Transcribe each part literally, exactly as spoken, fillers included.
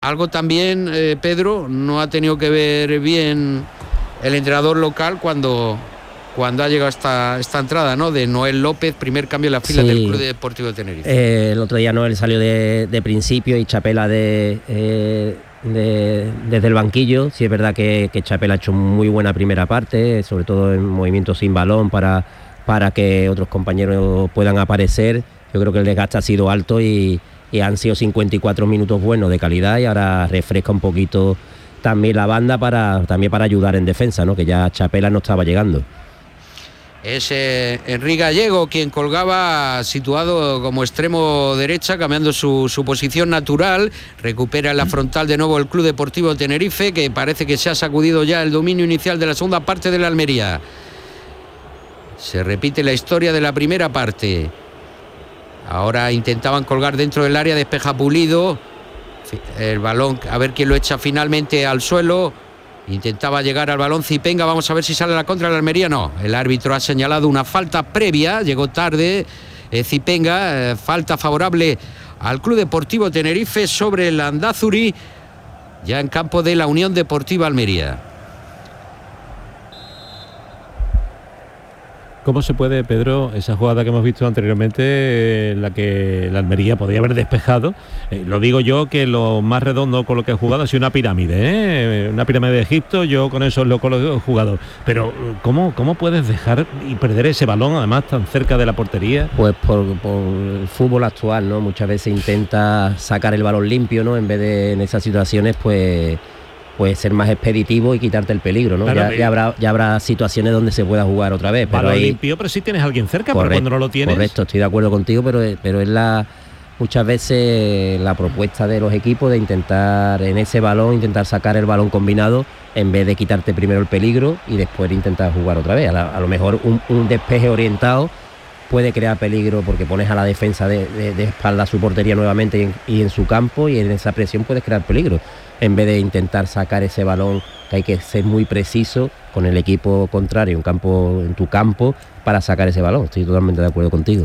Algo también, eh, Pedro, no ha tenido que ver bien el entrenador local cuando, cuando ha llegado esta, esta entrada, ¿no? De Noel López, primer cambio en la fila sí. del Club Deportivo de Tenerife. Eh, el otro día Noel salió de, de principio y Chapela de, eh, de, desde el banquillo. Sí es verdad que, que Chapela ha hecho muy buena primera parte, sobre todo en movimientos sin balón para, para que otros compañeros puedan aparecer. Yo creo que el desgaste ha sido alto y y han sido cincuenta y cuatro minutos buenos de calidad y ahora refresca un poquito también la banda para también para ayudar en defensa, ¿no? Que ya Chapela no estaba llegando. Es eh, Enrique Gallego quien colgaba situado como extremo derecha, cambiando su, su posición natural. Recupera en la frontal de nuevo el Club Deportivo Tenerife, que parece que se ha sacudido ya el dominio inicial de la segunda parte de la Almería. Se repite la historia de la primera parte. Ahora intentaban colgar dentro del área, despeja Pulido. El balón, a ver quién lo echa finalmente al suelo. Intentaba llegar al balón Zipenga, vamos a ver si sale la contra de la Almería. No, el árbitro ha señalado una falta previa, llegó tarde eh, Zipenga, eh, falta favorable al Club Deportivo Tenerife sobre el Landázuri, ya en campo de la Unión Deportiva Almería. ¿Cómo se puede, Pedro, esa jugada que hemos visto anteriormente, en la que la Almería podía haber despejado? Eh, lo digo yo, que lo más redondo con lo que he jugado ha sido una pirámide, ¿eh? Una pirámide de Egipto, yo con eso es lo que he jugado. Pero, ¿cómo, cómo puedes dejar y perder ese balón, además, tan cerca de la portería? Pues por, por el fútbol actual, ¿no? Muchas veces intenta sacar el balón limpio, ¿no? En vez de, en esas situaciones, pues... pues ser más expeditivo y quitarte el peligro, ¿no? Claro, ya, ya habrá ya habrá situaciones donde se pueda jugar otra vez. Balón pero ahí, limpio, pero sí tienes a alguien cerca, correcto, pero cuando no lo tienes... Correcto, estoy de acuerdo contigo, pero, pero es la muchas veces la propuesta de los equipos de intentar en ese balón, intentar sacar el balón combinado en vez de quitarte primero el peligro y después intentar jugar otra vez. A, la, a lo mejor un, un despeje orientado puede crear peligro porque pones a la defensa de, de, de espalda a su portería nuevamente y en, y en su campo, y en esa presión puedes crear peligro, en vez de intentar sacar ese balón, que hay que ser muy preciso con el equipo contrario en campo, en tu campo, para sacar ese balón. Estoy totalmente de acuerdo contigo.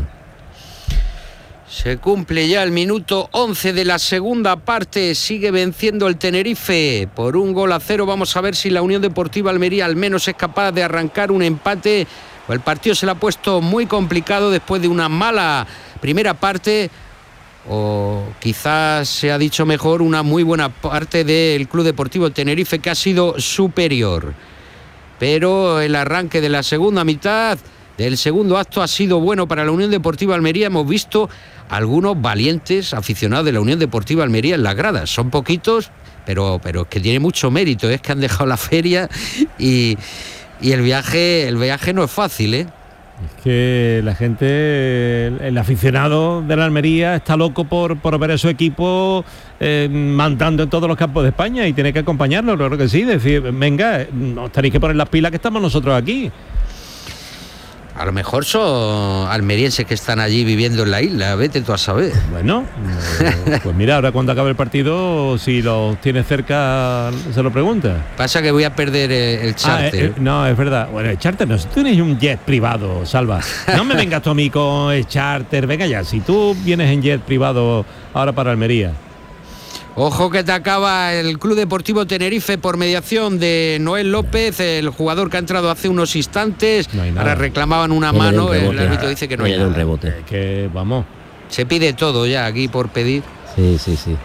Se cumple ya el minuto once de la segunda parte, sigue venciendo el Tenerife por un gol a cero. Vamos a ver si la Unión Deportiva Almería al menos es capaz de arrancar un empate. El partido se le ha puesto muy complicado después de una mala primera parte, o quizás se ha dicho mejor, una muy buena parte del Club Deportivo Tenerife, que ha sido superior. Pero el arranque de la segunda mitad, del segundo acto, ha sido bueno para la Unión Deportiva Almería. Hemos visto algunos valientes aficionados de la Unión Deportiva Almería en las gradas. Son poquitos, pero, pero es que tiene mucho mérito. Es que han dejado la feria y... Y el viaje, el viaje no es fácil, ¿eh? Es que la gente, el, el aficionado de la Almería está loco por, por ver a su equipo eh, mandando en todos los campos de España y tiene que acompañarlo, claro que sí, decir, venga, nos tenéis que poner las pilas que estamos nosotros aquí. A lo mejor son almerienses que están allí viviendo en la isla, vete tú a saber. Bueno, eh, pues mira, ahora cuando acabe el partido, si los tienes cerca, se lo pregunta. Pasa que voy a perder el charter. Ah, eh, no, es verdad. Bueno, el charter no, si tú tienes un jet privado, Salva. No me vengas tú a mí con el charter, venga ya, si tú vienes en jet privado ahora para Almería. Ojo que te acaba el Club Deportivo Tenerife por mediación de Noel López, el jugador que ha entrado hace unos instantes. No hay nada. Ahora reclamaban una Viene mano, un rebote, el árbitro dice que no hay Viene nada. Un rebote. Es que vamos. Se pide todo ya aquí por pedir. Sí, sí, sí.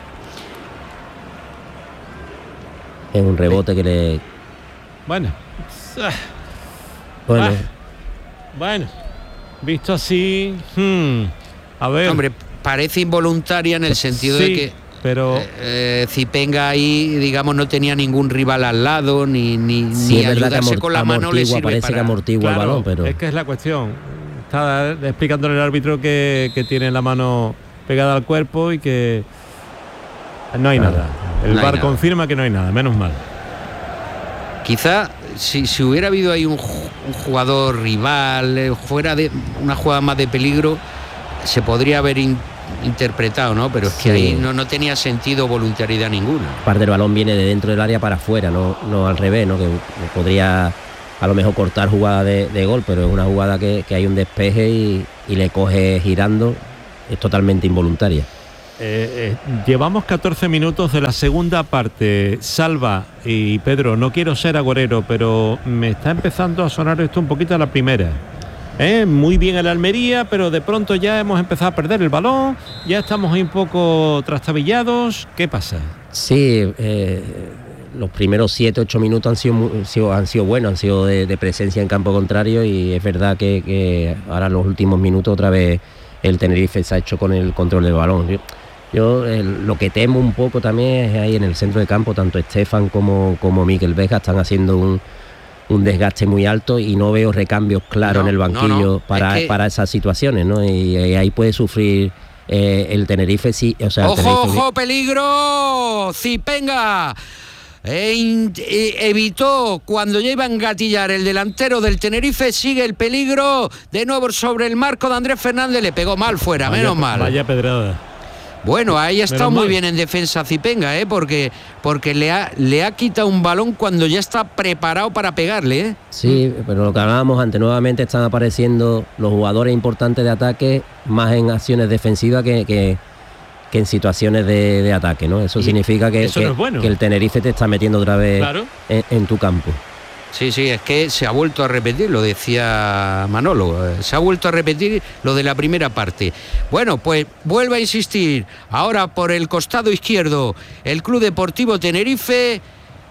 Es un rebote que le... Bueno. Bueno. Ah, bueno. Visto así... Hmm, a ver... Hombre, parece involuntaria en el sentido sí, de que pero eh, eh, Zipenga ahí, digamos, no tenía ningún rival al lado, ni, ni, sí, ni es verdad ayudarse que con la mano le sirve parece para... que amortigua claro, el balón, pero... es que es la cuestión. Está explicándole al árbitro que, que tiene la mano pegada al cuerpo y que no hay claro, nada. El no V A R confirma que no hay nada, menos mal. Quizá si, si hubiera habido ahí un, un jugador rival, eh, fuera de una jugada más de peligro, se podría haber in, interpretado, ¿no? Pero es que sí, ahí no, no tenía sentido voluntariedad ninguna. Parte del balón viene de dentro del área para afuera, no, no al revés, ¿no? Que podría a lo mejor cortar jugada de, de gol, pero es una jugada que, que hay un despeje y, y le coge girando, es totalmente involuntaria. Eh, eh, llevamos catorce minutos de la segunda parte. Salva y Pedro, no quiero ser agorero, pero me está empezando a sonar esto un poquito a la primera. Eh, muy bien el Almería, pero de pronto ya hemos empezado a perder el balón, ya estamos ahí un poco trastabillados. ¿Qué pasa? Sí, eh, los primeros siete, ocho minutos han sido, muy, sido, han sido buenos, han sido de, de presencia en campo contrario, y es verdad que, que ahora en los últimos minutos otra vez el Tenerife se ha hecho con el control del balón. Yo, yo el, lo que temo un poco también es ahí en el centro de campo, tanto Estefan como, como Mikel Vesga están haciendo un, un desgaste muy alto y no veo recambios claros no, en el banquillo no, no. para, es que... para esas situaciones, ¿no? Y, y ahí puede sufrir eh, el Tenerife, sí. O sea, ¡Ojo, Tenerife... ojo, peligro! ¡Zipenga! E in, e, evitó cuando ya iba a engatillar el delantero del Tenerife. Sigue el peligro de nuevo sobre el marco de Andrés Fernández. Le pegó mal fuera, vaya, menos mal. Vaya pedrada. Bueno, ahí ha estado muy bien en defensa Zipenga, ¿eh? porque, porque le, ha, le ha quitado un balón cuando ya está preparado para pegarle. ¿eh? Sí, pero lo que hablábamos antes, nuevamente están apareciendo los jugadores importantes de ataque más en acciones defensivas que, que, que en situaciones de, de ataque, ¿no? Eso y significa que, eso que, no es bueno. que el Tenerife te está metiendo otra vez claro. en, en tu campo. Sí, sí, es que se ha vuelto a repetir, lo decía Manolo, se ha vuelto a repetir lo de la primera parte. Bueno, pues vuelvo a insistir, ahora por el costado izquierdo, el Club Deportivo Tenerife.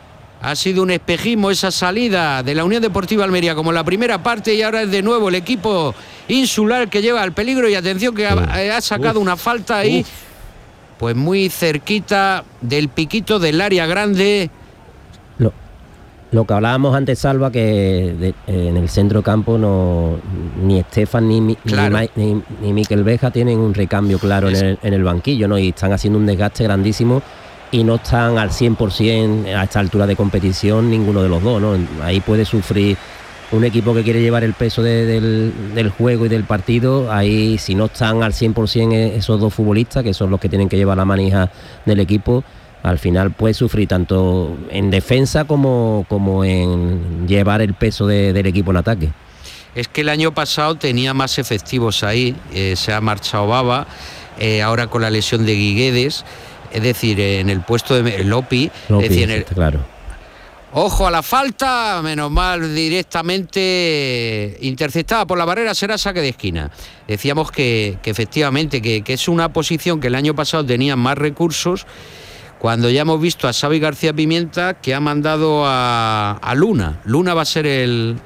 Ha sido un espejismo esa salida de la Unión Deportiva Almería como la primera parte, y ahora es de nuevo el equipo insular que lleva al peligro, y atención que ha, ha sacado Uf. una falta ahí, Uf. pues muy cerquita del piquito del área grande. Lo, lo que hablábamos antes, Salva, que de, eh, en el centro campo no, ni Estefan ni, claro. ni, ni, ni Mikel Vesga tienen un recambio claro en el, en el banquillo, ¿no? Y están haciendo un desgaste grandísimo y no están al cien por ciento a esta altura de competición ninguno de los dos, ¿no? Ahí puede sufrir un equipo que quiere llevar el peso de, del, del juego y del partido. Ahí, si no están al cien por ciento esos dos futbolistas, que son los que tienen que llevar la manija del equipo, al final puede sufrir tanto en defensa como, como en llevar el peso de, del equipo en ataque. Es que el año pasado tenía más efectivos ahí, eh, se ha marchado Baba, eh, ahora con la lesión de Guiguedes, es decir, en el puesto de Lopi, Lopi es decir, en el... claro. Ojo a la falta, menos mal, directamente interceptada por la barrera, será saque de esquina. Decíamos que, que efectivamente que, que es una posición que el año pasado tenía más recursos, cuando ya hemos visto a Xavi García Pimienta que ha mandado a, a Luna. Luna va a ser el,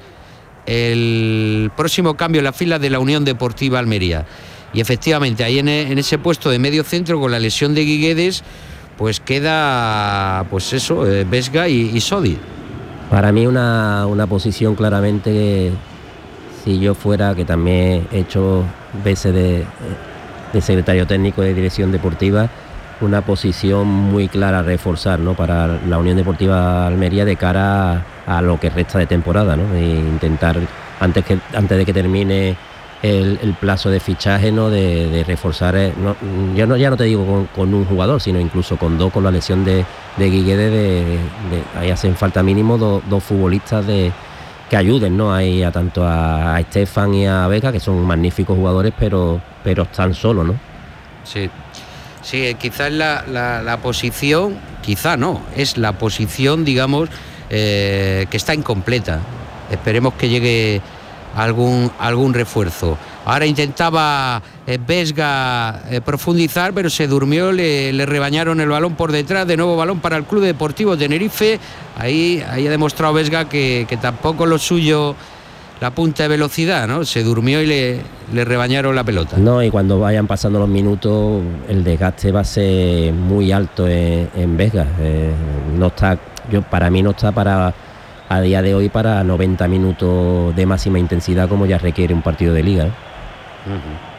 el próximo cambio en la fila de la Unión Deportiva Almería. Y efectivamente, ahí en, en ese puesto de medio centro, con la lesión de Guiguedes, pues queda, pues eso, eh, Vesga y, y Sodi. Para mí una, una posición claramente, si yo fuera, que también he hecho veces de, de secretario técnico de dirección deportiva, una posición muy clara a reforzar, ¿no? Para la Unión Deportiva Almería de cara a, a lo que resta de temporada, ¿no? E intentar, antes, que, antes de que termine el, el plazo de fichaje, ¿no? De, de reforzar, no, yo no, ya no te digo con, con un jugador, sino incluso con dos, con la lesión de, de Guiguede, de, de, de, ahí hacen falta mínimo dos, dos futbolistas de, que ayuden, ¿no? Ahí a tanto a, a Estefan y a Vesga, que son magníficos jugadores, pero, pero están solos, ¿no? Sí. Sí, quizás la, la, la posición, quizá no, es la posición, digamos, eh, que está incompleta. Esperemos que llegue algún, algún refuerzo. Ahora intentaba eh, Vesga eh, profundizar, pero se durmió, le, le rebañaron el balón por detrás, de nuevo balón para el Club Deportivo Tenerife. Ahí, ahí ha demostrado Vesga que, que tampoco lo suyo la punta de velocidad, ¿no? Se durmió y le, le rebañaron la pelota. No, y cuando vayan pasando los minutos, el desgaste va a ser muy alto en, en Vesga. Eh, no está, yo para mí no está para a día de hoy para noventa minutos de máxima intensidad como ya requiere un partido de liga, ¿eh? Uh-huh.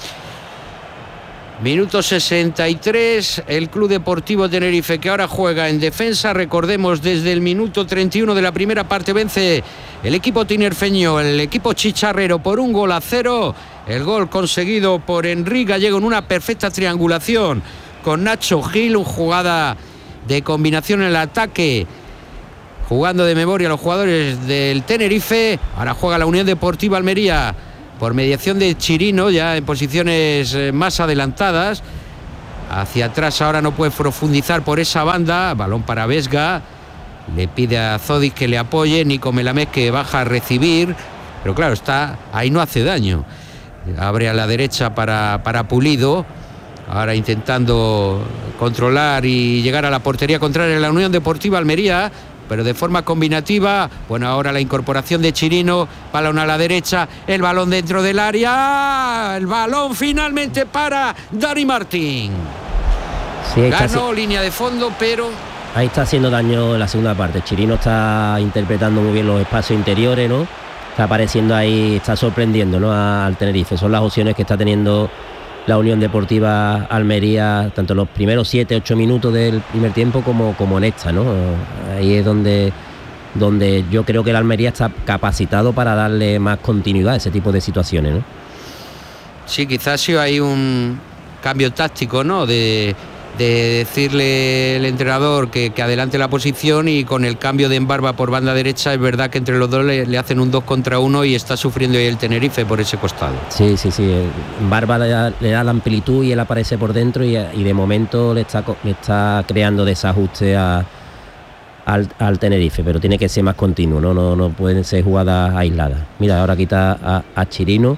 Minuto sesenta y tres, el Club Deportivo Tenerife, que ahora juega en defensa. Recordemos, desde el minuto treinta y uno de la primera parte vence el equipo tinerfeño, el equipo chicharrero, por un gol a cero. El gol conseguido por Enrique Gallego en una perfecta triangulación con Nacho Gil, una jugada de combinación en el ataque, jugando de memoria a los jugadores del Tenerife. Ahora juega la Unión Deportiva Almería por mediación de Chirino, ya en posiciones más adelantadas. hacia atrás, ahora no puede profundizar por esa banda, balón para Vesga, le pide a Zodic que le apoye, Nico Melamés que baja a recibir, pero claro, está ahí, no hace daño, abre a la derecha para, para Pulido, ahora intentando controlar y llegar a la portería contraria en la Unión Deportiva Almería, pero de forma combinativa. Bueno, ahora la incorporación de Chirino, balón a la derecha, el balón dentro del área, el balón finalmente para Dani Martín. Sí, ganó si... línea de fondo, pero ahí está haciendo daño en la segunda parte. Chirino está interpretando muy bien los espacios interiores, ¿no? Está apareciendo ahí, está sorprendiendo, ¿no?, al Tenerife. Son las opciones que está teniendo la Unión Deportiva Almería, tanto en los primeros siete, ocho minutos del primer tiempo como, como en esta, ¿no? Ahí es donde, donde yo creo que la Almería está capacitado para darle más continuidad a ese tipo de situaciones, ¿no? Sí, quizás sí hay un cambio táctico, ¿no?, de, de decirle el entrenador que, que adelante la posición, y con el cambio de Embarba por banda derecha es verdad que entre los dos le, le hacen un dos contra uno y está sufriendo ahí el Tenerife por ese costado. Sí, sí, sí, Embarba le da, le da la amplitud y él aparece por dentro y, y de momento le está, le está creando desajuste a, al, al Tenerife, pero tiene que ser más continuo, ¿no? No, no pueden ser jugadas aisladas. Mira, ahora quita a, a Chirino,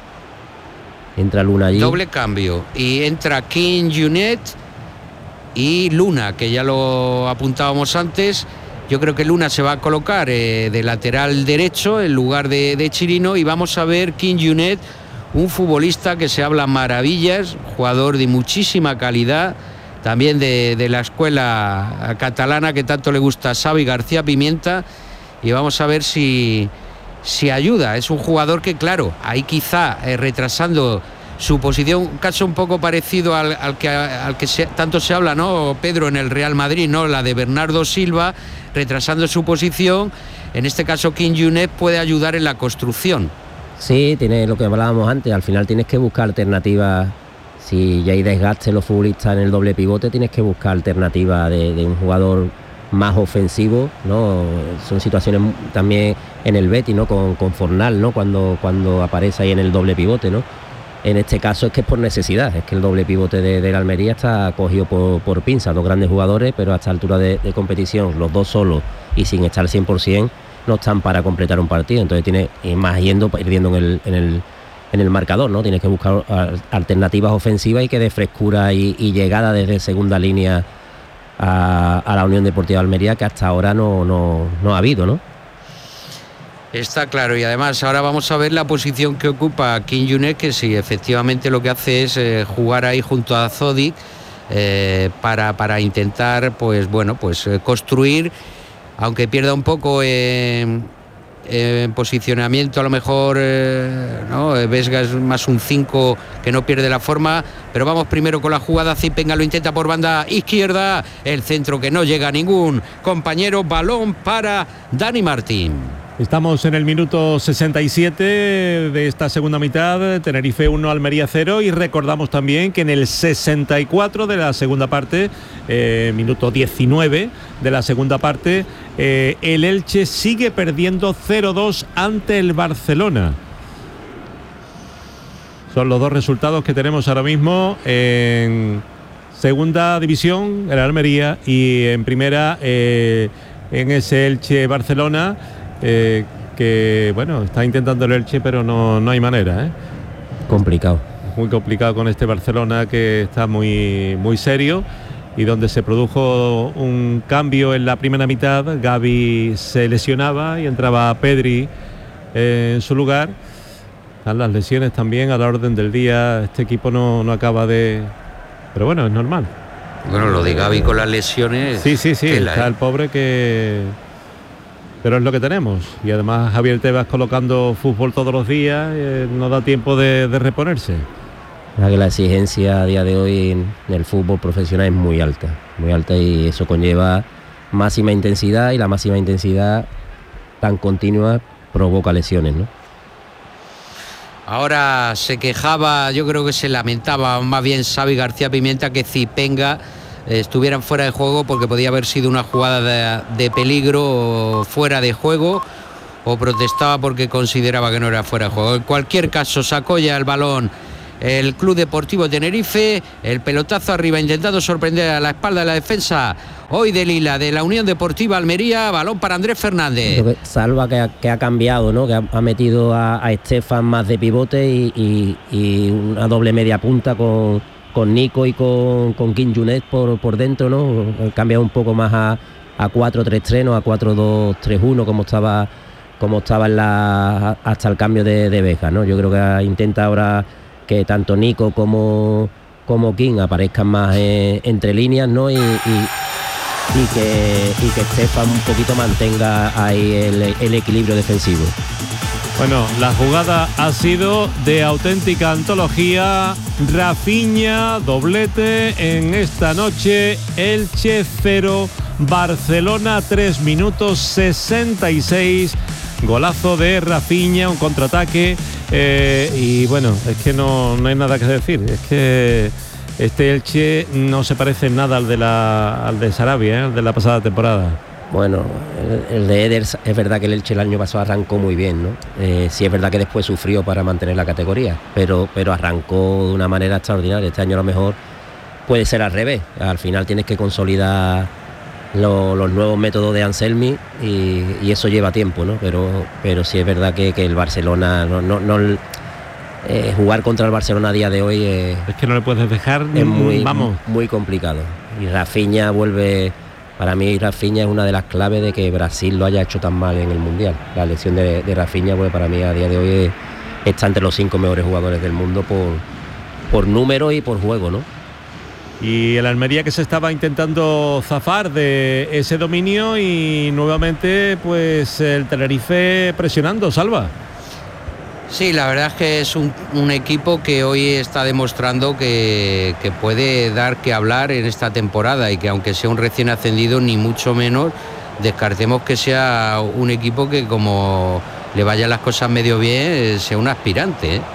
entra Luna allí. Doble cambio y entra King Junet y Luna, que ya lo apuntábamos antes. Yo creo que Luna se va a colocar eh, de lateral derecho en lugar de, de Chirino, y vamos a ver King Junet, un futbolista que se habla maravillas, jugador de muchísima calidad, también de, de la escuela catalana que tanto le gusta a Xavi García Pimienta, y vamos a ver si, si ayuda. Es un jugador que, claro, ahí quizá eh, retrasando su posición, un caso un poco parecido al, al que, al que se, tanto se habla, ¿no?, Pedro, en el Real Madrid, ¿no?, la de Bernardo Silva, retrasando su posición. En este caso King Junet puede ayudar en la construcción. Sí, tiene lo que hablábamos antes, al final tienes que buscar alternativas. Si ya hay desgaste en los futbolistas en el doble pivote, tienes que buscar alternativas de, de un jugador más ofensivo, ¿no? Son situaciones también en el Betis, ¿no?, con, con Fornal, ¿no?, cuando, cuando aparece ahí en el doble pivote, ¿no? En este caso es que es por necesidad, es que el doble pivote de, de la Almería está cogido por, por pinza, dos grandes jugadores, pero a esta altura de, de competición, los dos solos y sin estar al cien por ciento, no están para completar un partido, entonces tiene más yendo, perdiendo en el, en el, en el marcador, ¿no? Tienes que buscar alternativas ofensivas y que dé frescura y, y llegada desde segunda línea a, a la Unión Deportiva Almería, que hasta ahora no, no, no ha habido, ¿no? Está claro, y además ahora vamos a ver la posición que ocupa King Junet, que sí, efectivamente lo que hace es eh, jugar ahí junto a Zodic eh, para, para intentar, pues bueno, pues eh, construir, aunque pierda un poco en eh, posicionamiento, a lo mejor, eh, ¿no? Vesga es más un cinco que no pierde la forma, pero vamos primero con la jugada. Zipenga lo intenta por banda izquierda, el centro que no llega a ningún compañero, balón para Dani Martín. Estamos en el minuto sesenta y siete de esta segunda mitad, Tenerife uno, Almería cero, y recordamos también que en el sesenta y cuatro de la segunda parte, eh, minuto diecinueve de la segunda parte, eh, el Elche sigue perdiendo cero dos ante el Barcelona. Son los dos resultados que tenemos ahora mismo en segunda división, el Almería, y en primera, eh, en ese Elche-Barcelona. Eh, que bueno, está intentando el Elche, pero no, no hay manera, ¿eh? Complicado. Muy complicado con este Barcelona, que está muy, muy serio, y donde se produjo un cambio en la primera mitad. Gavi se lesionaba y entraba Pedri eh, en su lugar. Están las lesiones también a la orden del día. Este equipo no, no acaba de... Pero bueno, es normal. Bueno, lo de Gavi con las lesiones... Sí, sí, sí, tela, está ¿eh? el pobre que... Pero es lo que tenemos, y además Javier Tebas colocando fútbol todos los días, eh, no da tiempo de, de reponerse. La que la exigencia a día de hoy en el fútbol profesional es muy alta, muy alta, y eso conlleva máxima intensidad, y la máxima intensidad tan continua provoca lesiones, ¿no? Ahora se quejaba, yo creo que se lamentaba más bien Xavi García Pimienta, que Zipenga estuvieran fuera de juego, porque podía haber sido una jugada de, de peligro fuera de juego, o protestaba porque consideraba que no era fuera de juego. En cualquier caso, sacó ya el balón el Club Deportivo Tenerife. El pelotazo arriba intentando sorprender a la espalda de la defensa hoy de Lila de la Unión Deportiva Almería. Balón para Andrés Fernández. Que Salva que ha, que ha cambiado, ¿no? Que ha, ha metido a, a Estefan más de pivote y, y, y una doble media punta con, con Nico y con, con Kim Junet por, por dentro, ¿no? Ha cambiado un poco más a, a cuatro tres tres, ¿no? A cuatro dos tres uno como estaba como estaba en la, hasta el cambio de, de Beja, ¿no? Yo creo que intenta ahora que tanto Nico como, como Kim aparezcan más eh, entre líneas, ¿no? Y, y, y que y que Estefan un poquito mantenga ahí el, el equilibrio defensivo. Bueno, la jugada ha sido de auténtica antología. Rafinha, doblete en esta noche. Elche cero, Barcelona tres minutos sesenta y seis. Golazo de Rafinha, un contraataque. Eh, y bueno, es que no, no hay nada que decir. Es que este Elche no se parece en nada al de la al de Sarabia, ¿eh? Al de la pasada temporada. Bueno, el, el de Eder es verdad que el Elche el año pasado arrancó muy bien, ¿no? Eh, sí es verdad que después sufrió para mantener la categoría, pero, pero arrancó de una manera extraordinaria. Este año a lo mejor puede ser al revés. Al final tienes que consolidar lo, los nuevos métodos de Anselmi y, y eso lleva tiempo, ¿no? Pero, pero sí es verdad que, que el Barcelona no, no, no eh, jugar contra el Barcelona a día de hoy eh, es que no le puedes dejar, es muy, vamos, muy complicado. Y Rafinha vuelve. Para mí Rafinha es una de las claves de que Brasil lo haya hecho tan mal en el Mundial. La lesión de, de Rafinha, pues para mí a día de hoy es, está entre los cinco mejores jugadores del mundo por, por número y por juego, ¿no? Y el Almería que se estaba intentando zafar de ese dominio y nuevamente pues el Tenerife presionando, Salva. Sí, la verdad es que es un, un equipo que hoy está demostrando que, que puede dar que hablar en esta temporada y que aunque sea un recién ascendido, ni mucho menos descartemos que sea un equipo que como le vayan las cosas medio bien, sea un aspirante, ¿eh?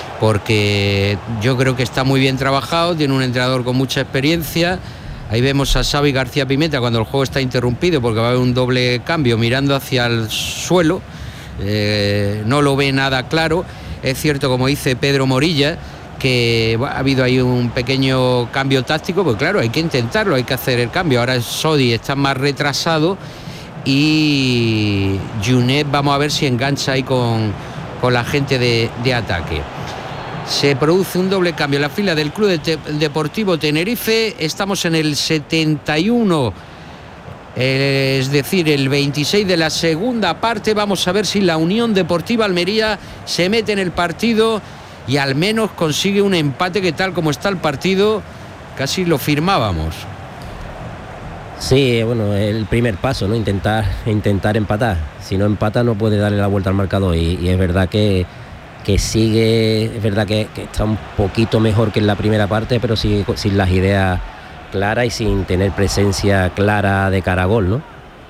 Porque yo creo que está muy bien trabajado, tiene un entrenador con mucha experiencia. Ahí vemos a Xavi García Pimenta cuando el juego está interrumpido porque va a haber un doble cambio mirando hacia el suelo. Eh, no lo ve nada claro. Es cierto, como dice Pedro Morilla, que bueno, ha habido ahí un pequeño cambio táctico, pues claro, hay que intentarlo, hay que hacer el cambio. Ahora Sodi está más retrasado y Junet vamos a ver si engancha ahí con, con la gente de, de ataque. Se produce un doble cambio en la fila del Club de Te- Deportivo Tenerife. Estamos en el setenta y uno, es decir, el veintiséis de la segunda parte. Vamos a ver si la Unión Deportiva Almería se mete en el partido y al menos consigue un empate que tal como está el partido casi lo firmábamos. Sí, bueno, el primer paso, ¿no? Intentar, intentar empatar. Si no empata no puede darle la vuelta al marcador y, y es verdad que, que sigue, es verdad que, que está un poquito mejor que en la primera parte, pero sigue sin las ideas clara y sin tener presencia clara de cara a gol, ¿no?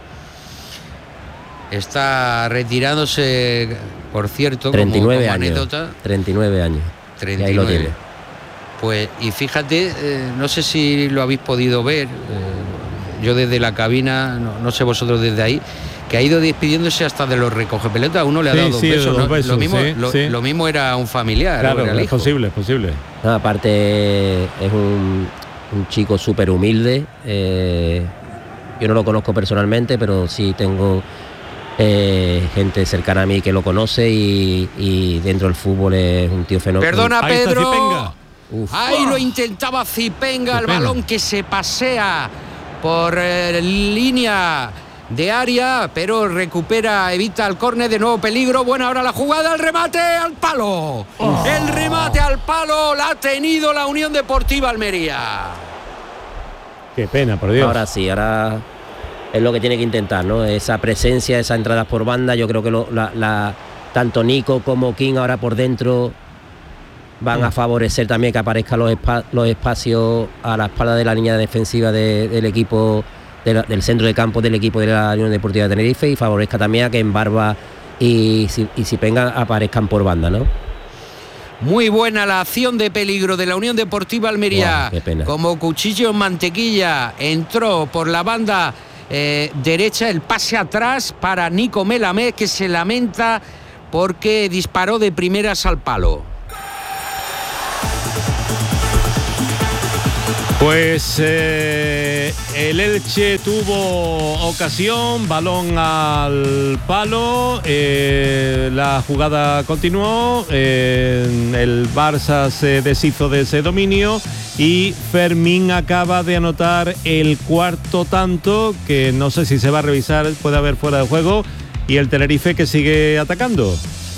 Está retirándose, por cierto, treinta y nueve como, como años, anécdota. treinta y nueve años. treinta y nueve. Y ahí lo tiene. Pues, y fíjate, eh, no sé si lo habéis podido ver, eh, yo desde la cabina, no, no sé vosotros desde ahí, que ha ido despidiéndose hasta de los recogepelotas. Uno le ha sí, dado dos sí, besos, dos ¿no? besos, Lo mismo, sí, lo, sí. lo mismo era un familiar. Claro, era el es hijo. posible, es posible. No, aparte es un, un chico súper humilde. Eh, yo no lo conozco personalmente, pero sí tengo eh, gente cercana a mí que lo conoce y, y dentro del fútbol es un tío fenómeno. Perdona, Ahí está Pedro. Zipenga. Uf. Ahí lo intentaba Zipenga, el Qué pena. balón que se pasea por eh, línea de área, pero recupera, evita el córner, de nuevo peligro. Buena ahora la jugada, el remate al palo. Oh. El remate al palo la ha tenido la Unión Deportiva Almería. Qué pena, por Dios. Ahora sí, ahora es lo que tiene que intentar, ¿no? Esa presencia, esas entradas por banda, yo creo que lo, la, la, tanto Nico como King ahora por dentro van a favorecer también que aparezcan los, espa- los espacios a la espalda de la línea defensiva de, del equipo, de la, del centro de campo del equipo de la Unión Deportiva de Tenerife, y favorezca también a que en Barba y, y Zipenga aparezcan por banda, ¿no? Muy buena la acción de peligro de la Unión Deportiva Almería. Wow, qué pena. Como cuchillo en mantequilla, entró por la banda eh, derecha, el pase atrás para Nico Melamé, que se lamenta porque disparó de primeras al palo. Pues eh, el Elche tuvo ocasión, balón al palo, eh, la jugada continuó, eh, el Barça se deshizo de ese dominio y Fermín acaba de anotar el cuarto tanto, que no sé si se va a revisar, puede haber fuera de juego, y el Tenerife que sigue atacando.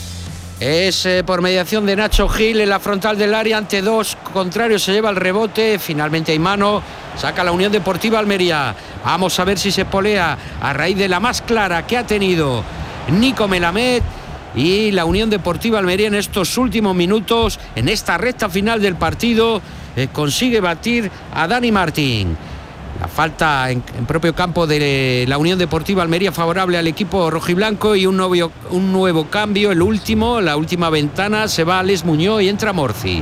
Es eh, por mediación de Nacho Gil en la frontal del área, ante dos contrarios se lleva el rebote, finalmente hay mano, saca la Unión Deportiva Almería. Vamos a ver si se espolea a raíz de la más clara que ha tenido Nico Melamed y la Unión Deportiva Almería en estos últimos minutos, en esta recta final del partido, eh, consigue batir a Dani Martín. La falta en, en propio campo de la Unión Deportiva Almería favorable al equipo rojiblanco y un, novio, un nuevo cambio, el último, la última ventana, se va Alex Muñoz y entra Morci.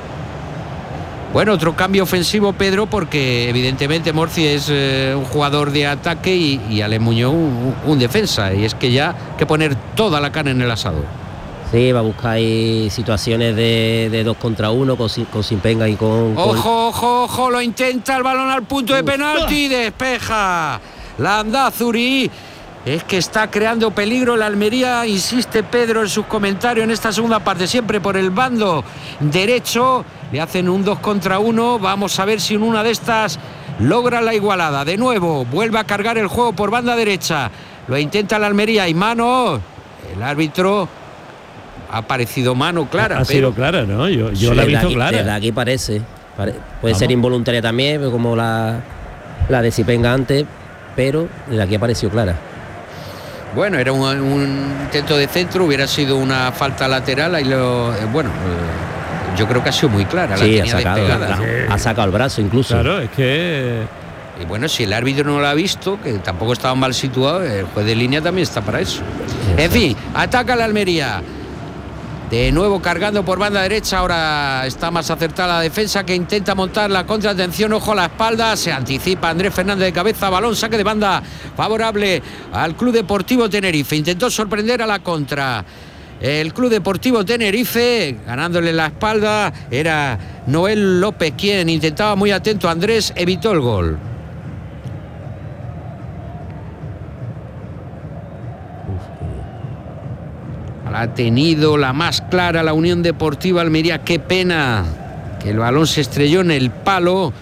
Bueno, otro cambio ofensivo, Pedro, porque evidentemente Morci es eh, un jugador de ataque y, y Alex Muñoz un, un defensa, y es que ya hay que poner toda la carne en el asador. Sí, va a buscar ahí situaciones de, de dos contra uno con, con Simpenga y con... Ojo, con... ojo, ojo, lo intenta, el balón al punto de penalti, despeja Landázuri. Es que está creando peligro la Almería, insiste Pedro en sus comentarios en esta segunda parte, siempre por el bando derecho, le hacen un dos contra uno, vamos a ver si en una de estas logra la igualada. De nuevo, vuelve a cargar el juego por banda derecha, lo intenta la Almería y mano, el árbitro... Ha parecido mano clara. Ha pero... sido clara, ¿no? Yo, yo sí, la he visto aquí, clara. Desde aquí parece. Pare, puede Vamos. ser involuntaria también, como la, la de Sipenga antes, pero desde aquí ha parecido clara. Bueno, era un, un intento de centro, hubiera sido una falta lateral. Ahí lo, eh, bueno, eh, yo creo que ha sido muy clara. Sí, la ha sacado, despegada. ha, ha sacado el brazo incluso. Claro, es que... Y bueno, si el árbitro no lo ha visto, que tampoco estaba mal situado, el juez de línea también está para eso. En fin, ataca la Almería. De nuevo cargando por banda derecha, ahora está más acertada la defensa que intenta montar la contratención, ojo a la espalda, se anticipa Andrés Fernández de cabeza, balón, saque de banda favorable al Club Deportivo Tenerife, intentó sorprender a la contra. El Club Deportivo Tenerife, ganándole la espalda, era Noel López quien intentaba muy atento, Andrés evitó el gol. Ha tenido la más clara la Unión Deportiva Almería. Qué pena que el balón se estrelló en el palo.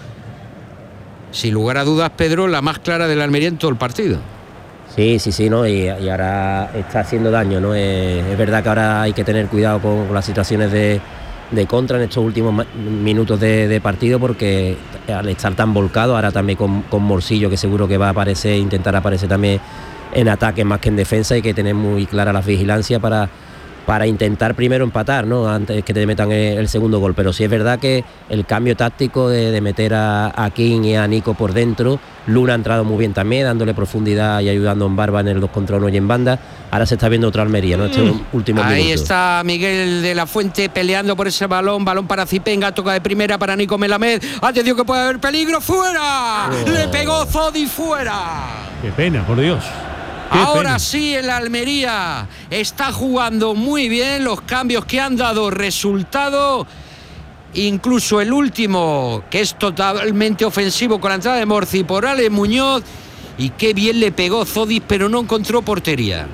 Sin lugar a dudas, Pedro, la más clara de la Almería en todo el partido. Sí, sí, sí, ¿no? Y, y ahora está haciendo daño, ¿no? Es, es verdad que ahora hay que tener cuidado con, con las situaciones de, de contra en estos últimos minutos de, de partido, porque al estar tan volcado, ahora también con, con Morcillo, que seguro que va a aparecer, intentar aparecer también en ataque más que en defensa, hay que tener muy clara la vigilancia para, para intentar primero empatar, ¿no? Antes que te metan el, el segundo gol. Pero sí es verdad que el cambio táctico de, de meter a, a King y a Nico por dentro, Luna ha entrado muy bien también, dándole profundidad y ayudando en Barba en el dos contra uno y en banda. Ahora se está viendo otra Almería, ¿no? Este mm. último Ahí minuto. está Miguel de la Fuente peleando por ese balón, balón para Zipenga, toca de primera para Nico Melamed. Atención que puede haber peligro, fuera. Oh. Le pegó Zodi, fuera. Qué pena, por Dios. Ahora pena. Sí, el Almería está jugando muy bien, los cambios que han dado resultado, incluso el último, que es totalmente ofensivo con la entrada de Morci por Ale Muñoz, y qué bien le pegó Zodis, pero no encontró portería.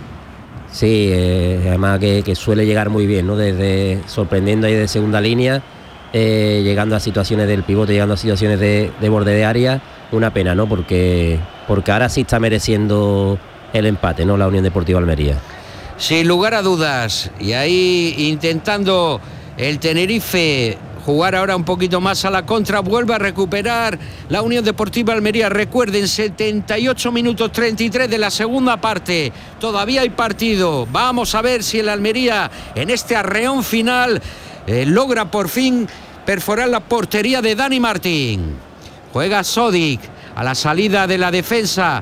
Sí, eh, además que, que suele llegar muy bien, ¿no? Desde sorprendiendo ahí de segunda línea, eh, llegando a situaciones del pivote, llegando a situaciones de, de borde de área. Una pena, ¿no? Porque, porque ahora sí está mereciendo el empate, ¿no? La Unión Deportiva Almería. Sin lugar a dudas. Y ahí intentando el Tenerife jugar ahora un poquito más a la contra, vuelve a recuperar la Unión Deportiva Almería. Recuerden, setenta y ocho minutos treinta y tres de la segunda parte. Todavía hay partido. Vamos a ver si el Almería en este arreón final eh, logra por fin perforar la portería de Dani Martín. Juega Sodic a la salida de la defensa.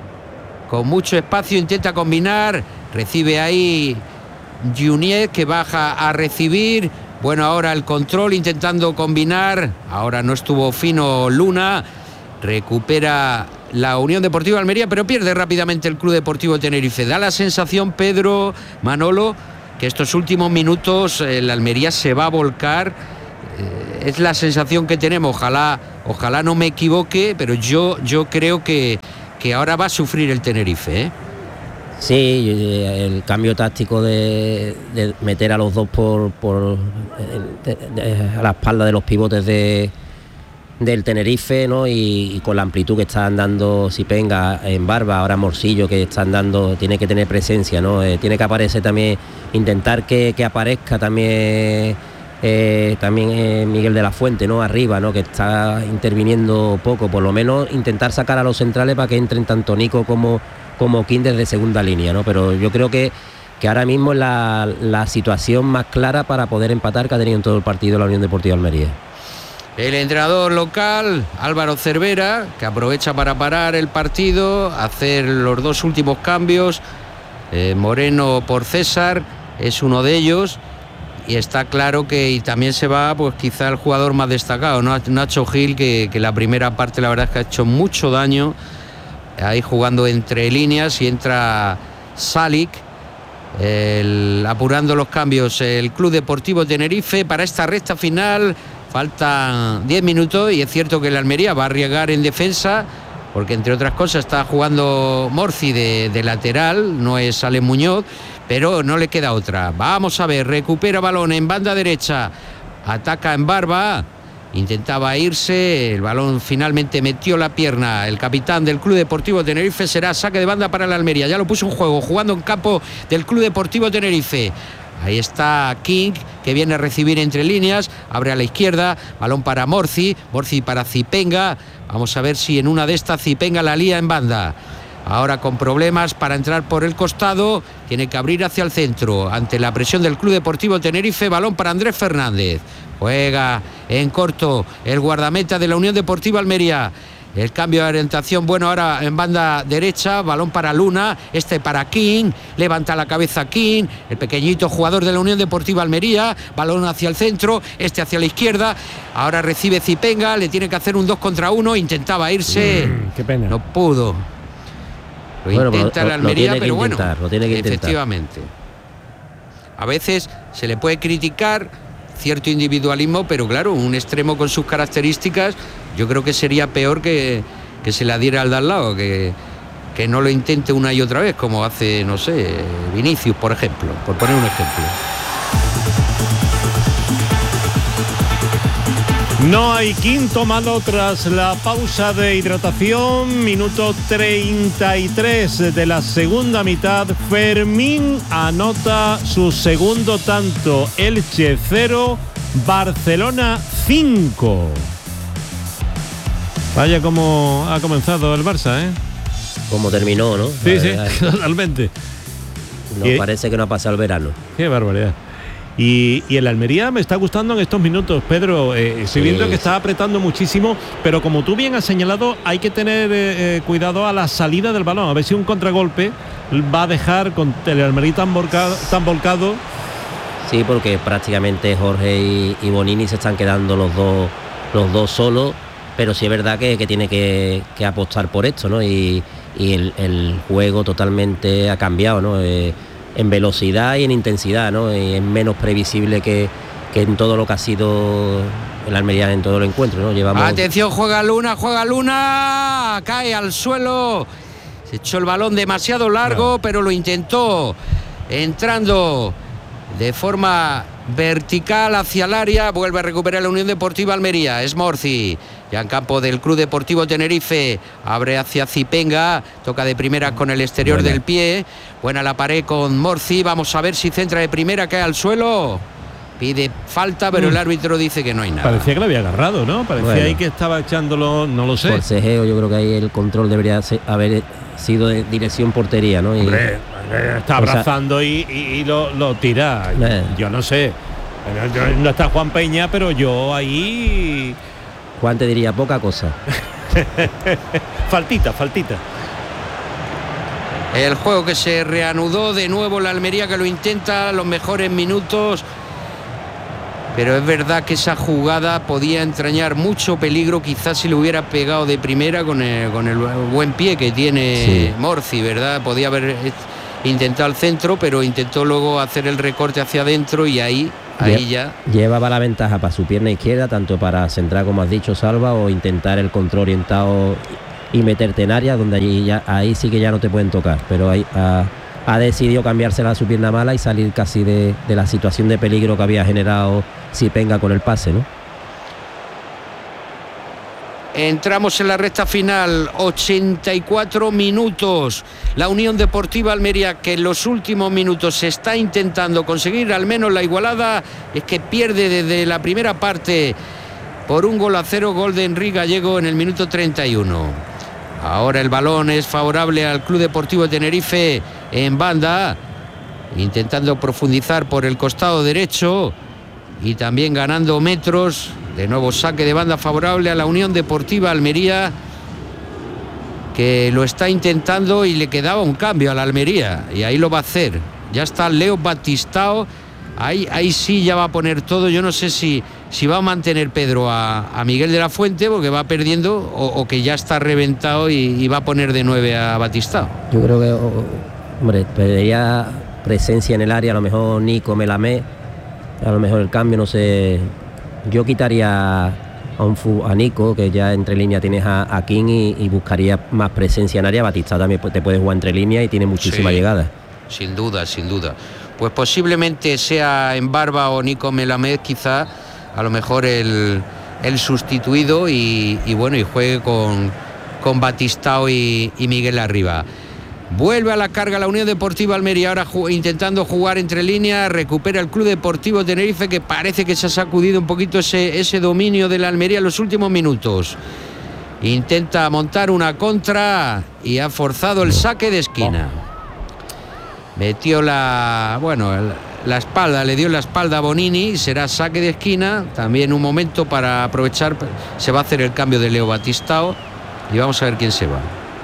Con mucho espacio intenta combinar. Recibe ahí Junier, que baja a recibir. Bueno, ahora el control intentando combinar. Ahora no estuvo fino Luna. Recupera la Unión Deportiva Almería, pero pierde rápidamente el Club Deportivo Tenerife. Da la sensación, Pedro, Manolo, que estos últimos minutos el Almería se va a volcar es la sensación que tenemos. Ojalá, ojalá no me equivoque, pero yo, yo creo que, que ahora va a sufrir el Tenerife, ¿eh? Sí, el cambio táctico de, de meter a los dos por, por de, de, a la espalda de los pivotes de, del Tenerife, ¿no? Y, y con la amplitud que están dando Zipenga en Barba, ahora Morcillo, que están dando, tiene que tener presencia, ¿no? Eh, tiene que aparecer también, intentar que, que aparezca también eh, también eh, Miguel de la Fuente, ¿no? Arriba, ¿no? Que está interviniendo poco, por lo menos intentar sacar a los centrales para que entren tanto Nico como como King desde segunda línea, ¿no? Pero yo creo que, que ahora mismo es la, la situación más clara para poder empatar que ha tenido en todo el partido la Unión Deportiva Almería. El entrenador local, Álvaro Cervera, que aprovecha para parar el partido, hacer los dos últimos cambios. eh, Moreno por César es uno de ellos, y está claro que y también se va pues quizá el jugador más destacado, ¿no? Nacho Gil, que, que la primera parte la verdad es que ha hecho mucho daño ahí jugando entre líneas, y entra Salic, el, apurando los cambios el Club Deportivo Tenerife para esta recta final. Faltan diez minutos y es cierto que el Almería va a arriesgar en defensa, porque entre otras cosas está jugando Morci de, de lateral, no es Ale Muñoz, pero no le queda otra. Vamos a ver, recupera balón en banda derecha, ataca en Barba, intentaba irse, el balón finalmente metió la pierna el capitán del Club Deportivo Tenerife. Será saque de banda para el Almería, ya lo puso en juego, jugando en campo del Club Deportivo Tenerife. Ahí está King, que viene a recibir entre líneas, abre a la izquierda, balón para Morci, Morci para Zipenga. Vamos a ver si en una de estas Zipenga la lía en banda. Ahora con problemas para entrar por el costado, tiene que abrir hacia el centro ante la presión del Club Deportivo Tenerife. Balón para Andrés Fernández, juega en corto el guardameta de la Unión Deportiva Almería. El cambio de orientación, bueno, ahora en banda derecha, balón para Luna, este para King, levanta la cabeza King, el pequeñito jugador de la Unión Deportiva Almería, balón hacia el centro, este hacia la izquierda, ahora recibe Zipenga, le tiene que hacer un dos contra uno, intentaba irse, mm, qué pena. No pudo. Lo bueno, intenta el Almería, lo pero bueno, lo tiene que efectivamente. A veces se le puede criticar cierto individualismo, pero claro, un extremo con sus características, yo creo que sería peor que, que se la diera al de al lado, que, que no lo intente una y otra vez, como hace, no sé, Vinicius, por ejemplo, por poner un ejemplo. No hay quinto malo tras la pausa de hidratación, minuto treinta y tres de la segunda mitad. Fermín anota su segundo tanto, Elche cero, Barcelona cinco. Vaya como ha comenzado el Barça, ¿eh? Como terminó, ¿no? Sí, sí, totalmente. Nos parece que no ha pasado el verano. Qué barbaridad. Y, y el Almería me está gustando en estos minutos, Pedro. Eh, estoy viendo sí, que está apretando muchísimo, pero como tú bien has señalado, hay que tener eh, cuidado a la salida del balón. A ver si un contragolpe va a dejar con el Almería tan volcado, tan volcado. Sí, porque prácticamente Jorge y, y Bonini se están quedando los dos, los dos solos, pero sí es verdad que, que tiene que, que apostar por esto, ¿no? Y, y el, el juego totalmente ha cambiado, ¿no? Eh, en velocidad y en intensidad, ¿no? Y es menos previsible que, que en todo lo que ha sido el Almería en todo el encuentro, ¿no? Llevamos... Atención, juega Luna, juega Luna, cae al suelo, se echó el balón demasiado largo, no. pero lo intentó entrando de forma vertical hacia el área, vuelve a recuperar la Unión Deportiva Almería, es Morci, ya en campo del Club Deportivo Tenerife, abre hacia Zipenga, toca de primera con el exterior buena. del pie, buena la pared con Morci, vamos a ver si centra de primera, cae al suelo, pide falta, pero mm. el árbitro dice que no hay nada. Parecía que lo había agarrado, ¿no? Parecía bueno. ahí que estaba echándolo, no lo sé. Forcejeo, yo creo que ahí el control debería ser, haber sido de dirección portería, ¿no? Y, Hombre, está abrazando o sea, y, y, y lo, lo tira. Eh. Yo no sé. No está Juan Peña, pero yo ahí... Juan te diría poca cosa. faltita, faltita. El juego que se reanudó de nuevo, la Almería que lo intenta, los mejores minutos. Pero es verdad que esa jugada podía entrañar mucho peligro, quizás si le hubiera pegado de primera con el, con el buen pie que tiene sí. Morci, ¿verdad? Podía haber intentado el centro, pero intentó luego hacer el recorte hacia adentro y ahí ahí ya... Llevaba la ventaja para su pierna izquierda, tanto para centrar, como has dicho, Salva, o intentar el control orientado y meterte en área, donde allí ya, ahí sí que ya no te pueden tocar, pero ahí ha, ha decidido cambiársela a su pierna mala y salir casi de, de la situación de peligro que había generado Zipenga con el pase, ¿no? Entramos en la recta final, ochenta y cuatro minutos. La Unión Deportiva Almería, que en los últimos minutos se está intentando conseguir al menos la igualada, es que pierde desde la primera parte por un gol a cero, gol de Enrique Gallego en el minuto treinta y uno. Ahora el balón es favorable al Club Deportivo Tenerife en banda, intentando profundizar por el costado derecho y también ganando metros. De nuevo saque de banda favorable a la Unión Deportiva Almería, que lo está intentando y le quedaba un cambio a la Almería y ahí lo va a hacer. Ya está Leo Batistao, ahí, ahí sí ya va a poner todo. Yo no sé si, si va a mantener Pedro a, a Miguel de la Fuente porque va perdiendo o, o que ya está reventado y, y va a poner de nueve a Batistao. Yo creo que, hombre, pediría presencia en el área, a lo mejor Nico Melamé, a lo mejor el cambio, no sé. Yo quitaría a, un, a Nico, que ya entre líneas tienes a, a King, y, y buscaría más presencia en área. Batista también te puede jugar entre líneas y tiene muchísima sí, llegada. Sin duda, sin duda. Pues posiblemente sea en Barba o Nico Melamed, quizá a lo mejor el, el sustituido y, y bueno, y juegue con, con Batistao y, y Miguel arriba. Vuelve a la carga la Unión Deportiva Almería, ahora ju- intentando jugar entre líneas, recupera el Club Deportivo Tenerife, que parece que se ha sacudido un poquito ese, ese dominio de la Almería en los últimos minutos. Intenta montar una contra y ha forzado el saque de esquina. Metió la, bueno, la espalda, le dio la espalda a Bonini, será saque de esquina, también un momento para aprovechar, se va a hacer el cambio de Leo Batistao y vamos a ver quién se va.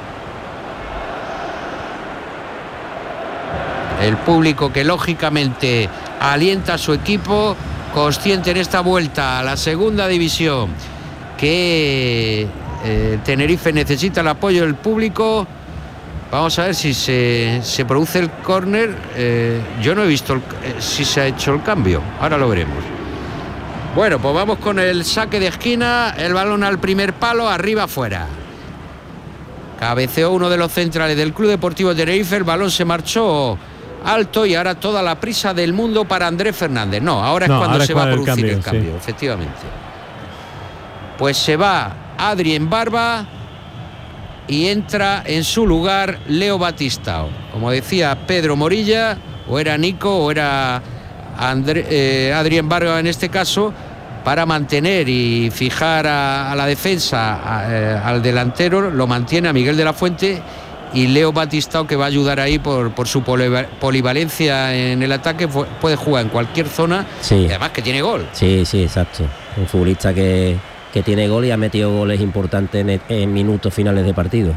El público que lógicamente alienta a su equipo, consciente en esta vuelta a la segunda división que eh, Tenerife necesita el apoyo del público. Vamos a ver si se, se produce el córner. Eh, yo no he visto el, eh, si se ha hecho el cambio, ahora lo veremos. Bueno, pues vamos con el saque de esquina, el balón al primer palo, arriba afuera. Cabeceó uno de los centrales del Club Deportivo Tenerife, el balón se marchó alto y ahora toda la prisa del mundo para Andrés Fernández. No, ahora es no, cuando ahora se es va a producir el cambio, el cambio sí. Efectivamente. Pues se va Adri en Barba y entra en su lugar Leo Batistao. Como decía Pedro Morilla, o era Nico o era André, eh, Adri en Barba en este caso, para mantener y fijar a, a la defensa, a, eh, al delantero, lo mantiene a Miguel de la Fuente. Y Leo Batistao, que va a ayudar ahí por, por su polivalencia en el ataque, puede jugar en cualquier zona, sí. Y además que tiene gol. Sí, sí, exacto. Un futbolista que, que tiene gol y ha metido goles importantes en, en minutos finales de partido.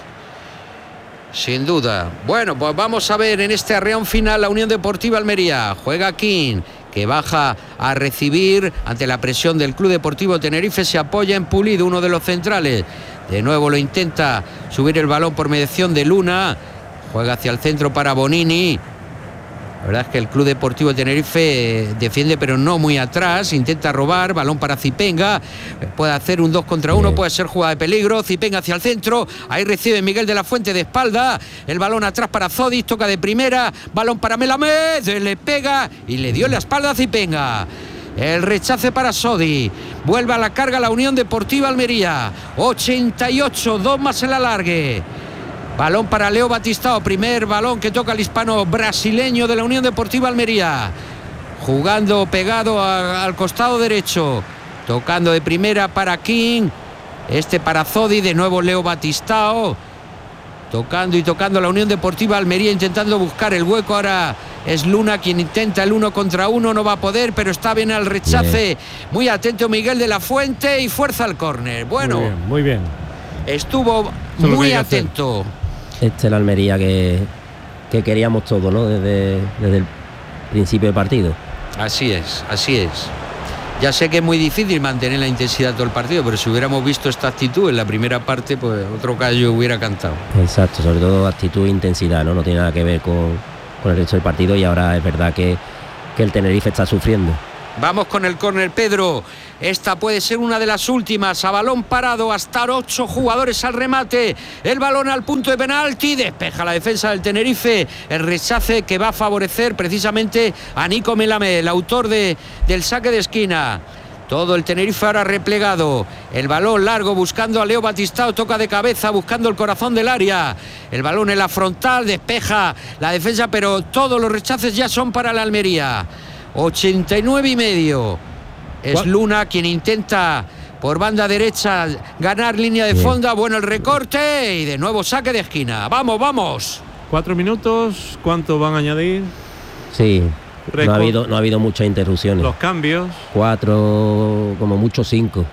Sin duda. Bueno, pues vamos a ver en este arreón final la Unión Deportiva Almería. Juega King, que baja a recibir ante la presión del Club Deportivo Tenerife, se apoya en Pulido, uno de los centrales. De nuevo lo intenta subir el balón por mediación de Luna. Juega hacia el centro para Bonini. La verdad es que el Club Deportivo Tenerife defiende, pero no muy atrás. Intenta robar, balón para Zipenga. Puede hacer un dos contra uno, puede ser jugada de peligro. Zipenga hacia el centro. Ahí recibe Miguel de la Fuente de espalda. El balón atrás para Zodis, toca de primera. Balón para Melamed, le pega y le dio la espalda a Zipenga. El rechace para Sodi. Vuelve a la carga la Unión Deportiva Almería. ochenta y ocho, dos más el alargue. Balón para Leo Batistao. Primer balón que toca el hispano brasileño de la Unión Deportiva Almería. Jugando pegado a, al costado derecho. Tocando de primera para King. Este para Zodi. De nuevo Leo Batistao. Tocando y tocando la Unión Deportiva Almería, intentando buscar el hueco. Ahora es Luna quien intenta el uno contra uno, no va a poder, pero está bien al rechace. Bien. Muy atento Miguel de la Fuente y fuerza al córner. Bueno, muy bien, muy bien. Estuvo Eso muy atento. Este es la Almería que, que queríamos todos, ¿no? Desde, desde el principio del partido. Así es, así es. Ya sé que es muy difícil mantener la intensidad todo el partido, pero si hubiéramos visto esta actitud en la primera parte, pues otro gallo hubiera cantado. Exacto, sobre todo actitud e intensidad, ¿no? No tiene nada que ver con, con el resto del partido, y ahora es verdad que que el Tenerife está sufriendo. Vamos con el córner, Pedro. Esta puede ser una de las últimas. A balón parado, hasta ocho jugadores al remate. El balón al punto de penalti. Despeja la defensa del Tenerife. El rechace que va a favorecer precisamente a Nico Melamed, el autor de, del saque de esquina. Todo el Tenerife ahora replegado. El balón largo buscando a Leo Batistao. Toca de cabeza buscando el corazón del área. El balón en la frontal. Despeja la defensa, pero todos los rechaces ya son para la Almería. ochenta y nueve y medio. Es ¿Cuál? Luna quien intenta por banda derecha ganar línea de fondo. Bueno, el recorte y de nuevo saque de esquina. Vamos, vamos. Cuatro minutos. ¿Cuánto van a añadir? Sí. No ha habido, no ha habido muchas interrupciones. Los cambios. Cuatro, como mucho cinco.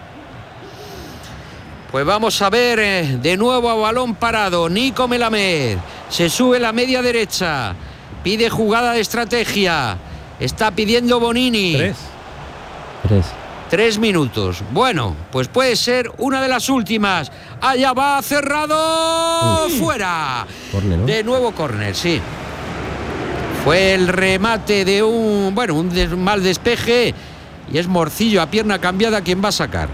Pues vamos a ver eh, de nuevo a balón parado. Nico Melamed se sube la media derecha. Pide jugada de estrategia. Está pidiendo Bonini. Tres. Tres. Tres minutos. Bueno, pues puede ser una de las últimas. Allá va, cerrado. Uf. Fuera. Córner, ¿no? De nuevo córner, sí. Fue el remate de un, bueno, un des, mal despeje. Y es Morcillo a pierna cambiada quien va a sacar.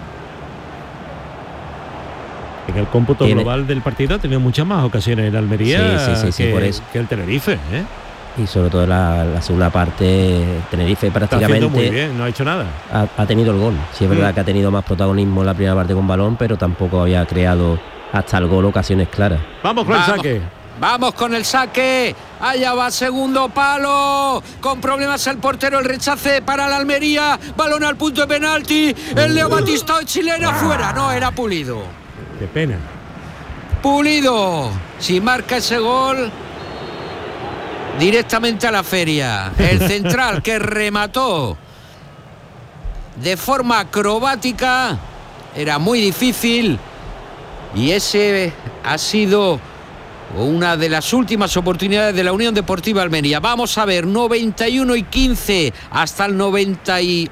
En el cómputo ¿Tiene? global del partido ha tenido muchas más ocasiones el Almería sí, sí, sí, sí, que, por eso. que el Tenerife, ¿eh? Y sobre todo la, la segunda parte, Tenerife prácticamente muy bien, no ha hecho nada. Ha, ha tenido el gol. Sí, es verdad mm. que ha tenido más protagonismo en la primera parte con balón, pero tampoco había creado hasta el gol ocasiones claras. Vamos con Vamos. el saque. Vamos con el saque. Allá va, segundo palo. Con problemas el portero, el rechace para la Almería. Balón al punto de penalti. El Leo Batistao chilena fuera. No, era Pulido. Qué pena. Pulido. Si marca ese gol, directamente a la feria. El central que remató de forma acrobática. Era muy difícil. Y ese ha sido una de las últimas oportunidades de la Unión Deportiva Almería. Vamos a ver, noventa y uno y quince hasta el noventa y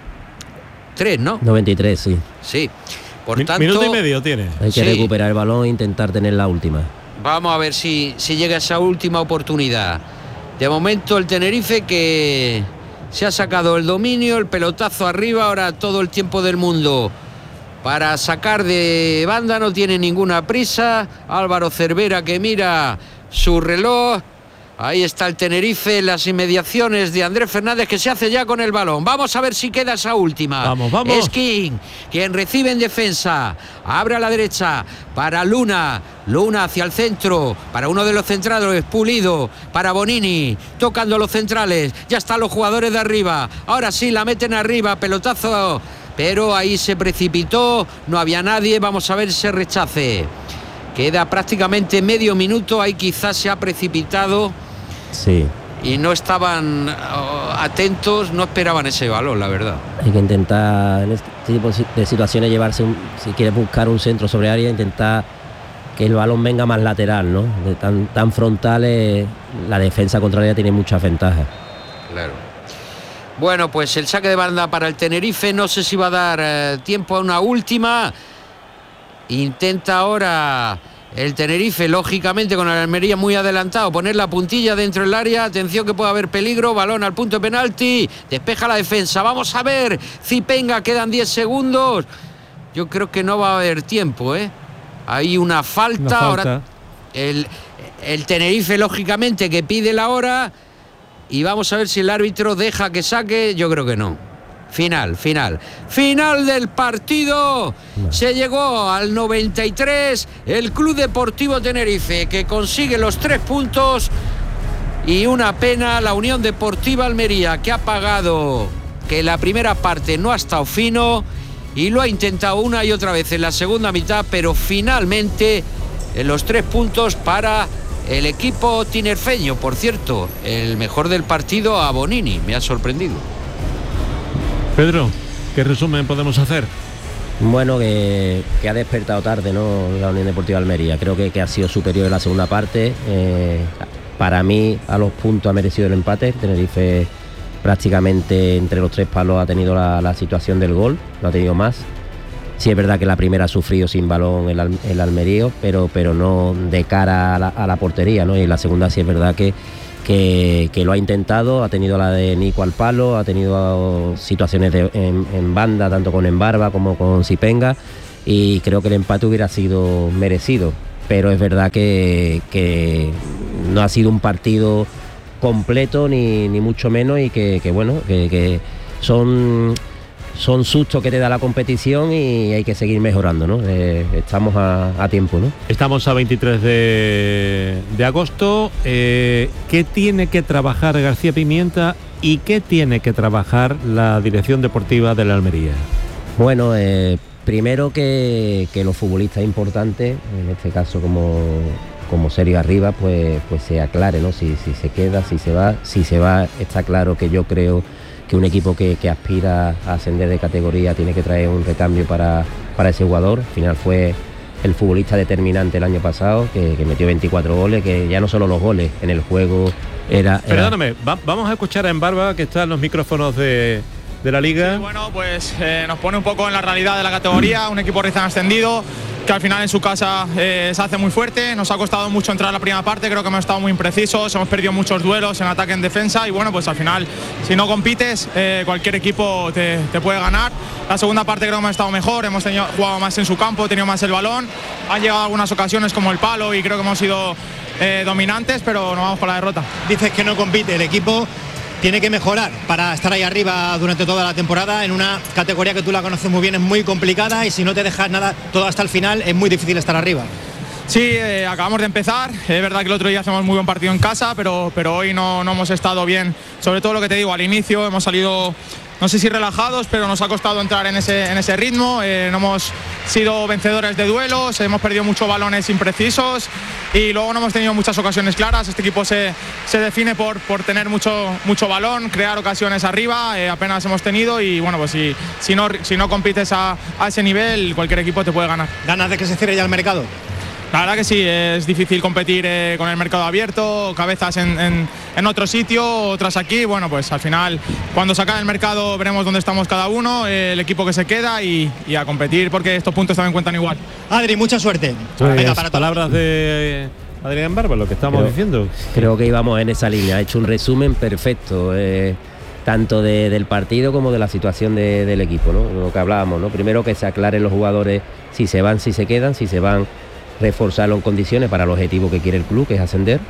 tres, ¿no? noventa y tres, sí. Sí. Por Mi, tanto, minuto y medio tiene. Hay que sí. recuperar el balón e intentar tener la última. Vamos a ver si, si llega esa última oportunidad. De momento el Tenerife que se ha sacado el dominio, el pelotazo arriba, ahora todo el tiempo del mundo para sacar de banda, no tiene ninguna prisa. Álvaro Cervera que mira su reloj. Ahí está el Tenerife en las inmediaciones de Andrés Fernández, que se hace ya con el balón. Vamos a ver si queda esa última. Vamos, vamos. Es King quien recibe en defensa. Abre a la derecha para Luna. Luna hacia el centro. Para uno de los centrales, Pulido. Para Bonini. Tocando los centrales. Ya están los jugadores de arriba. Ahora sí, la meten arriba. Pelotazo. Pero ahí se precipitó. No había nadie. Vamos a ver ese rechace. Queda prácticamente medio minuto. Ahí quizás se ha precipitado. Sí. Y no estaban uh, atentos, no esperaban ese balón, la verdad. Hay que intentar en este tipo de situaciones llevarse, un, si quieres buscar un centro sobre área, intentar que el balón venga más lateral, ¿no? De tan, tan frontales, la defensa contraria tiene muchas ventajas. Claro. Bueno, pues el saque de banda para el Tenerife, no sé si va a dar eh, tiempo a una última. Intenta ahora el Tenerife, lógicamente con el Almería muy adelantado, poner la puntilla dentro del área. Atención que puede haber peligro. Balón al punto de penalti. Despeja la defensa. Vamos a ver. Zipenga, quedan diez segundos. Yo creo que no va a haber tiempo, ¿eh? Hay una falta. Una falta. Ahora el, el Tenerife, lógicamente, que pide la hora. Y vamos a ver si el árbitro deja que saque. Yo creo que no. Final, final. Final del partido. No. Se llegó al noventa y tres. El Club Deportivo Tenerife que consigue los tres puntos. Y una pena la Unión Deportiva Almería, que ha pagado que la primera parte no ha estado fino y lo ha intentado una y otra vez en la segunda mitad, pero finalmente en los tres puntos para el equipo tinerfeño. Por cierto, el mejor del partido a Bonini, me ha sorprendido. Pedro, ¿qué resumen podemos hacer? Bueno, que, que ha despertado tarde, ¿no? La Unión Deportiva Almería. Creo que, que ha sido superior en la segunda parte. Eh, para mí, a los puntos ha merecido el empate. Tenerife prácticamente entre los tres palos ha tenido la, la situación del gol, no ha tenido más. Sí es verdad que la primera ha sufrido sin balón el, el Almería, pero, pero no de cara a la, a la portería, ¿no? Y la segunda sí es verdad que, que, que lo ha intentado, ha tenido la de Nico al palo, ha tenido situaciones de, en, en banda, tanto con Embarba como con Sipenga, y creo que el empate hubiera sido merecido. Pero es verdad que, que no ha sido un partido completo ni, ni mucho menos, y que, que bueno, que, que son, son sustos que te da la competición y hay que seguir mejorando, ¿no? Eh, estamos a, a tiempo, ¿no? Estamos a veintitrés de, de agosto. Eh, ¿Qué tiene que trabajar García Pimienta y qué tiene que trabajar la dirección deportiva de la Almería? Bueno, eh, primero que, que los futbolistas importantes, en este caso como, como Sergio Arribas, pues, pues se aclare, ¿no? Si, si se queda, si se va. Si se va, está claro que yo creo que un equipo que, que aspira a ascender de categoría tiene que traer un recambio para, para ese jugador. Al final fue el futbolista determinante el año pasado, que, que metió veinticuatro goles, que ya no solo los goles, en el juego era... era... Perdóname, va, vamos a escuchar a Embarba, que está en los micrófonos de... de la liga. Sí, bueno, pues eh, nos pone un poco en la realidad de la categoría, un equipo recién ascendido que al final en su casa eh, se hace muy fuerte. Nos ha costado mucho entrar a la primera parte, creo que hemos estado muy imprecisos, hemos perdido muchos duelos en ataque, en defensa, y bueno, pues al final si no compites eh, cualquier equipo te, te puede ganar. La segunda parte creo que hemos estado mejor, hemos tenido, jugado más en su campo, tenido más el balón, han llegado algunas ocasiones como el palo y creo que hemos sido eh, dominantes, pero no vamos con la derrota. Dices que no compite el equipo, tiene que mejorar para estar ahí arriba durante toda la temporada, en una categoría que tú la conoces muy bien, es muy complicada, y si no te dejas nada todo hasta el final es muy difícil estar arriba. Sí, eh, acabamos de empezar, es verdad que el otro día hacemos muy buen partido en casa, pero, pero hoy no, no hemos estado bien, sobre todo lo que te digo, al inicio hemos salido, no sé si relajados, pero nos ha costado entrar en ese, en ese ritmo, eh, no hemos sido vencedores de duelos, hemos perdido muchos balones imprecisos y luego no hemos tenido muchas ocasiones claras. Este equipo se, se define por, por tener mucho, mucho balón, crear ocasiones arriba, eh, apenas hemos tenido, y bueno, pues si, si, no, si no compites a, a ese nivel, cualquier equipo te puede ganar. ¿Ganas de que se cierre ya el mercado? La verdad que sí, es difícil competir eh, con el mercado abierto, cabezas en, en, en otro sitio, otras aquí. Bueno, pues al final, cuando se acabe el mercado, veremos dónde estamos cada uno, eh, el equipo que se queda, y, y a competir, porque estos puntos también cuentan igual. Adri, mucha suerte. Pues Venga, para palabras de Adrián Barba, lo que estamos creo, diciendo. Creo que íbamos en esa línea, ha hecho un resumen perfecto, eh, tanto de, del partido como de la situación de, del equipo, ¿no? Lo que hablábamos, ¿no? Primero que se aclaren los jugadores si se van, si se quedan, si se van, reforzarlo en condiciones para el objetivo que quiere el club, que es ascender,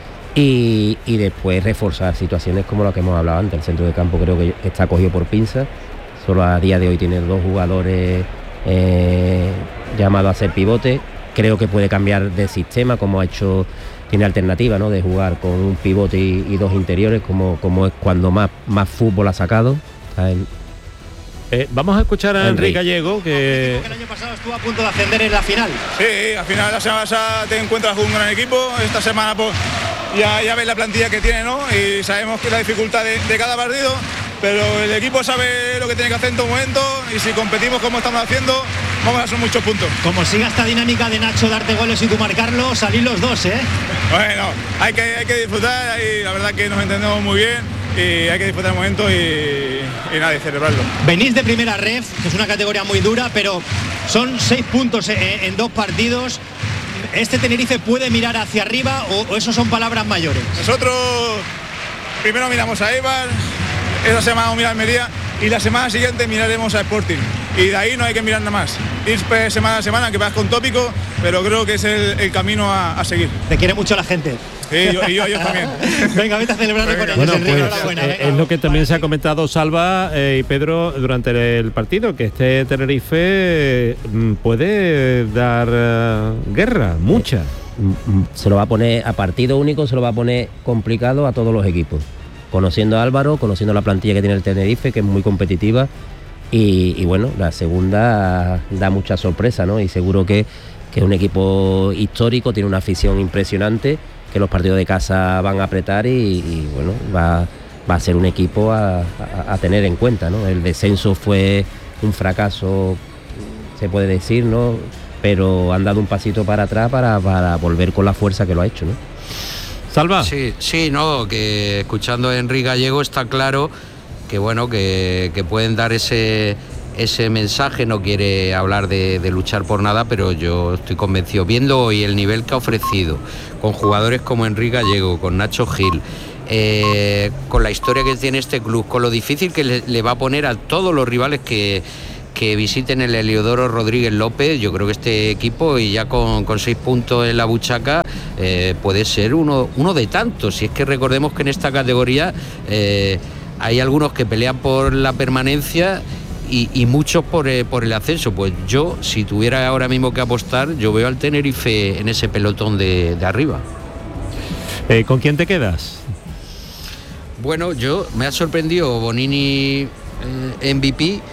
y, y después reforzar situaciones como la que hemos hablado antes. El centro de campo creo que está cogido por pinza, solo a día de hoy tiene dos jugadores eh, llamados a ser pivote. Creo que puede cambiar de sistema, como ha hecho, tiene alternativa, ¿no?, de jugar con un pivote y, y dos interiores, como, como es cuando más, más fútbol ha sacado. El, Eh, vamos a escuchar a Enrique Gallego, que... El año pasado estuvo a punto de ascender en la final. Sí, al final la semana pasada te encuentras con un gran equipo, esta semana pues ya, ya ves la plantilla que tiene, ¿no? Y sabemos que la dificultad de, de cada partido, pero el equipo sabe lo que tiene que hacer en todo momento, y si competimos como estamos haciendo, vamos a hacer muchos puntos. Como siga esta dinámica de Nacho darte goles y tú marcarlo, salís los dos, ¿eh? Bueno, hay que, hay que disfrutar, y la verdad que nos entendemos muy bien, y hay que disfrutar el momento y, y nada, y celebrarlo. Venís de primera ref, que es una categoría muy dura, pero son seis puntos en, en dos partidos. ¿Este Tenerife puede mirar hacia arriba o, o eso son palabras mayores? Nosotros primero miramos a Eibar, esta semana vamos a mirar a Almería, y la semana siguiente miraremos a Sporting, y de ahí no hay que mirar nada más. Ir semana a semana, que vas con tópico, pero creo que es el, el camino a, a seguir. Te quiere mucho la gente. Sí, yo, y yo, yo también. Venga, vete a celebrarlo con ellos. Bueno, Enrique, pues, enhorabuena, eh, venga, es lo que vamos, también vamos. se ha comentado Salva eh, y Pedro durante el partido, que este Tenerife mm, puede dar uh, guerra, mucha. se lo va a poner, a partido único se lo va a poner complicado a todos los equipos. Conociendo a Álvaro, conociendo la plantilla que tiene el Tenerife, que es muy competitiva, y, y bueno, la segunda da mucha sorpresa, ¿no? Y seguro que, que es un equipo histórico, tiene una afición impresionante, que los partidos de casa van a apretar y, y bueno, va, va a ser un equipo a, a, a tener en cuenta, ¿no? El descenso fue un fracaso, se puede decir, ¿no? Pero han dado un pasito para atrás para, para volver con la fuerza que lo ha hecho, ¿no? Salva. Sí, sí, no, que escuchando a Enrique Gallego está claro que bueno, que, que pueden dar ese ese mensaje, no quiere hablar de, de luchar por nada, pero yo estoy convencido, viendo hoy el nivel que ha ofrecido, con jugadores como Enrique Gallego, con Nacho Gil, eh, con la historia que tiene este club, con lo difícil que le, le va a poner a todos los rivales que, que visiten el Heliodoro Rodríguez López. Yo creo que este equipo, y ya con, con seis puntos en la buchaca, eh, puede ser uno, uno de tantos. Y es que recordemos que en esta categoría eh, hay algunos que pelean por la permanencia Y, y muchos por, eh, por el ascenso. Pues yo, si tuviera ahora mismo que apostar, yo veo al Tenerife en ese pelotón de, de arriba. Eh, ¿Con quién te quedas? Bueno, yo me ha sorprendido Bonini, eh, M V P.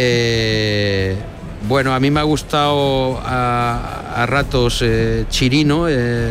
Eh, bueno, a mí me ha gustado a, a ratos eh, Chirino, eh,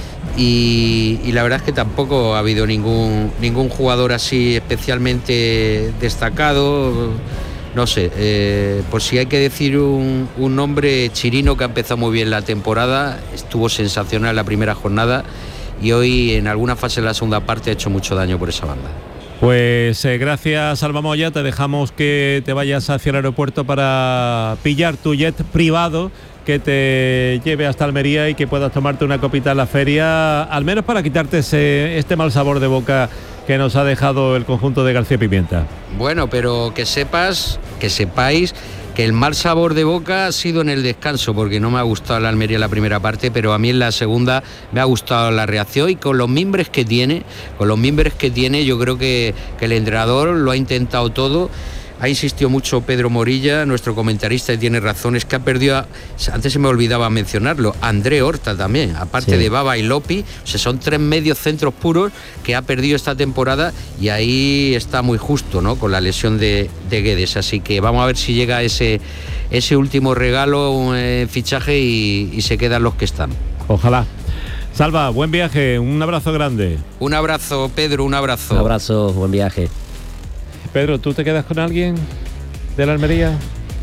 y, y la verdad es que tampoco ha habido ningún, ningún jugador así especialmente destacado. No sé, eh, por si hay que decir un, un nombre, Chirino, que ha empezado muy bien la temporada, estuvo sensacional la primera jornada y hoy en alguna fase de la segunda parte ha hecho mucho daño por esa banda. Pues eh, gracias, Alba Moya, te dejamos que te vayas hacia el aeropuerto para pillar tu jet privado que te lleve hasta Almería y que puedas tomarte una copita en la feria, al menos para quitarte ese, este mal sabor de boca que nos ha dejado el conjunto de García Pimienta. Bueno, pero que sepas, que sepáis que el mal sabor de boca ha sido en el descanso, porque no me ha gustado la Almería en la primera parte, pero a mí en la segunda me ha gustado la reacción, y con los mimbres que tiene, con los mimbres que tiene, yo creo que, que el entrenador lo ha intentado todo. Ha insistido mucho Pedro Morilla, nuestro comentarista, y tiene razón, es que ha perdido, a, antes se me olvidaba mencionarlo, André Horta también, aparte sí. de Baba y Lopi, o sea, son tres medios centros puros que ha perdido esta temporada, y ahí está muy justo, ¿no?, con la lesión de, de Guedes, así que vamos a ver si llega ese, ese último regalo, un eh, fichaje, y, y se quedan los que están. Ojalá. Salva, buen viaje, un abrazo grande. Un abrazo, Pedro, un abrazo. Un abrazo, buen viaje. Pedro, ¿tú te quedas con alguien de la Almería?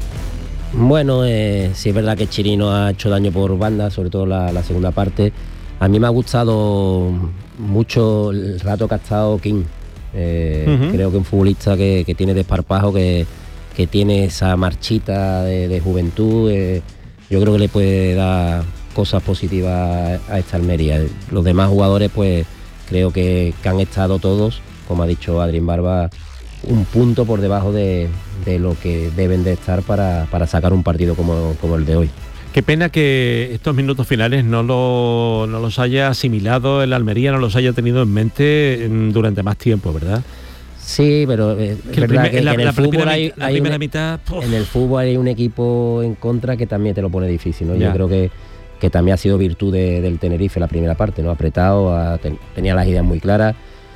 Bueno, eh, sí es verdad que Chirino ha hecho daño por banda, sobre todo la, la segunda parte. A mí me ha gustado mucho el rato que ha estado King. Eh, uh-huh. Creo que un futbolista que, que tiene desparpajo, que, que tiene esa marchita de, de juventud, eh, yo creo que le puede dar cosas positivas a esta Almería. Los demás jugadores, pues creo que, que han estado todos, como ha dicho Adrián Barba, un punto por debajo de, de lo que deben de estar para, para sacar un partido como, como el de hoy. Qué pena que estos minutos finales no, lo, no los haya asimilado el Almería, no los haya tenido en mente durante más tiempo, ¿verdad? Sí, pero eh, es que verdad primer, que la, en el la fútbol primera, hay, la hay primera un, mitad... Uf. En el fútbol hay un equipo en contra que también te lo pone difícil, ¿no? Ya. Yo creo que, que también ha sido virtud de, del Tenerife la primera parte, ¿no? Apretado, a, ten, tenía las ideas muy claras.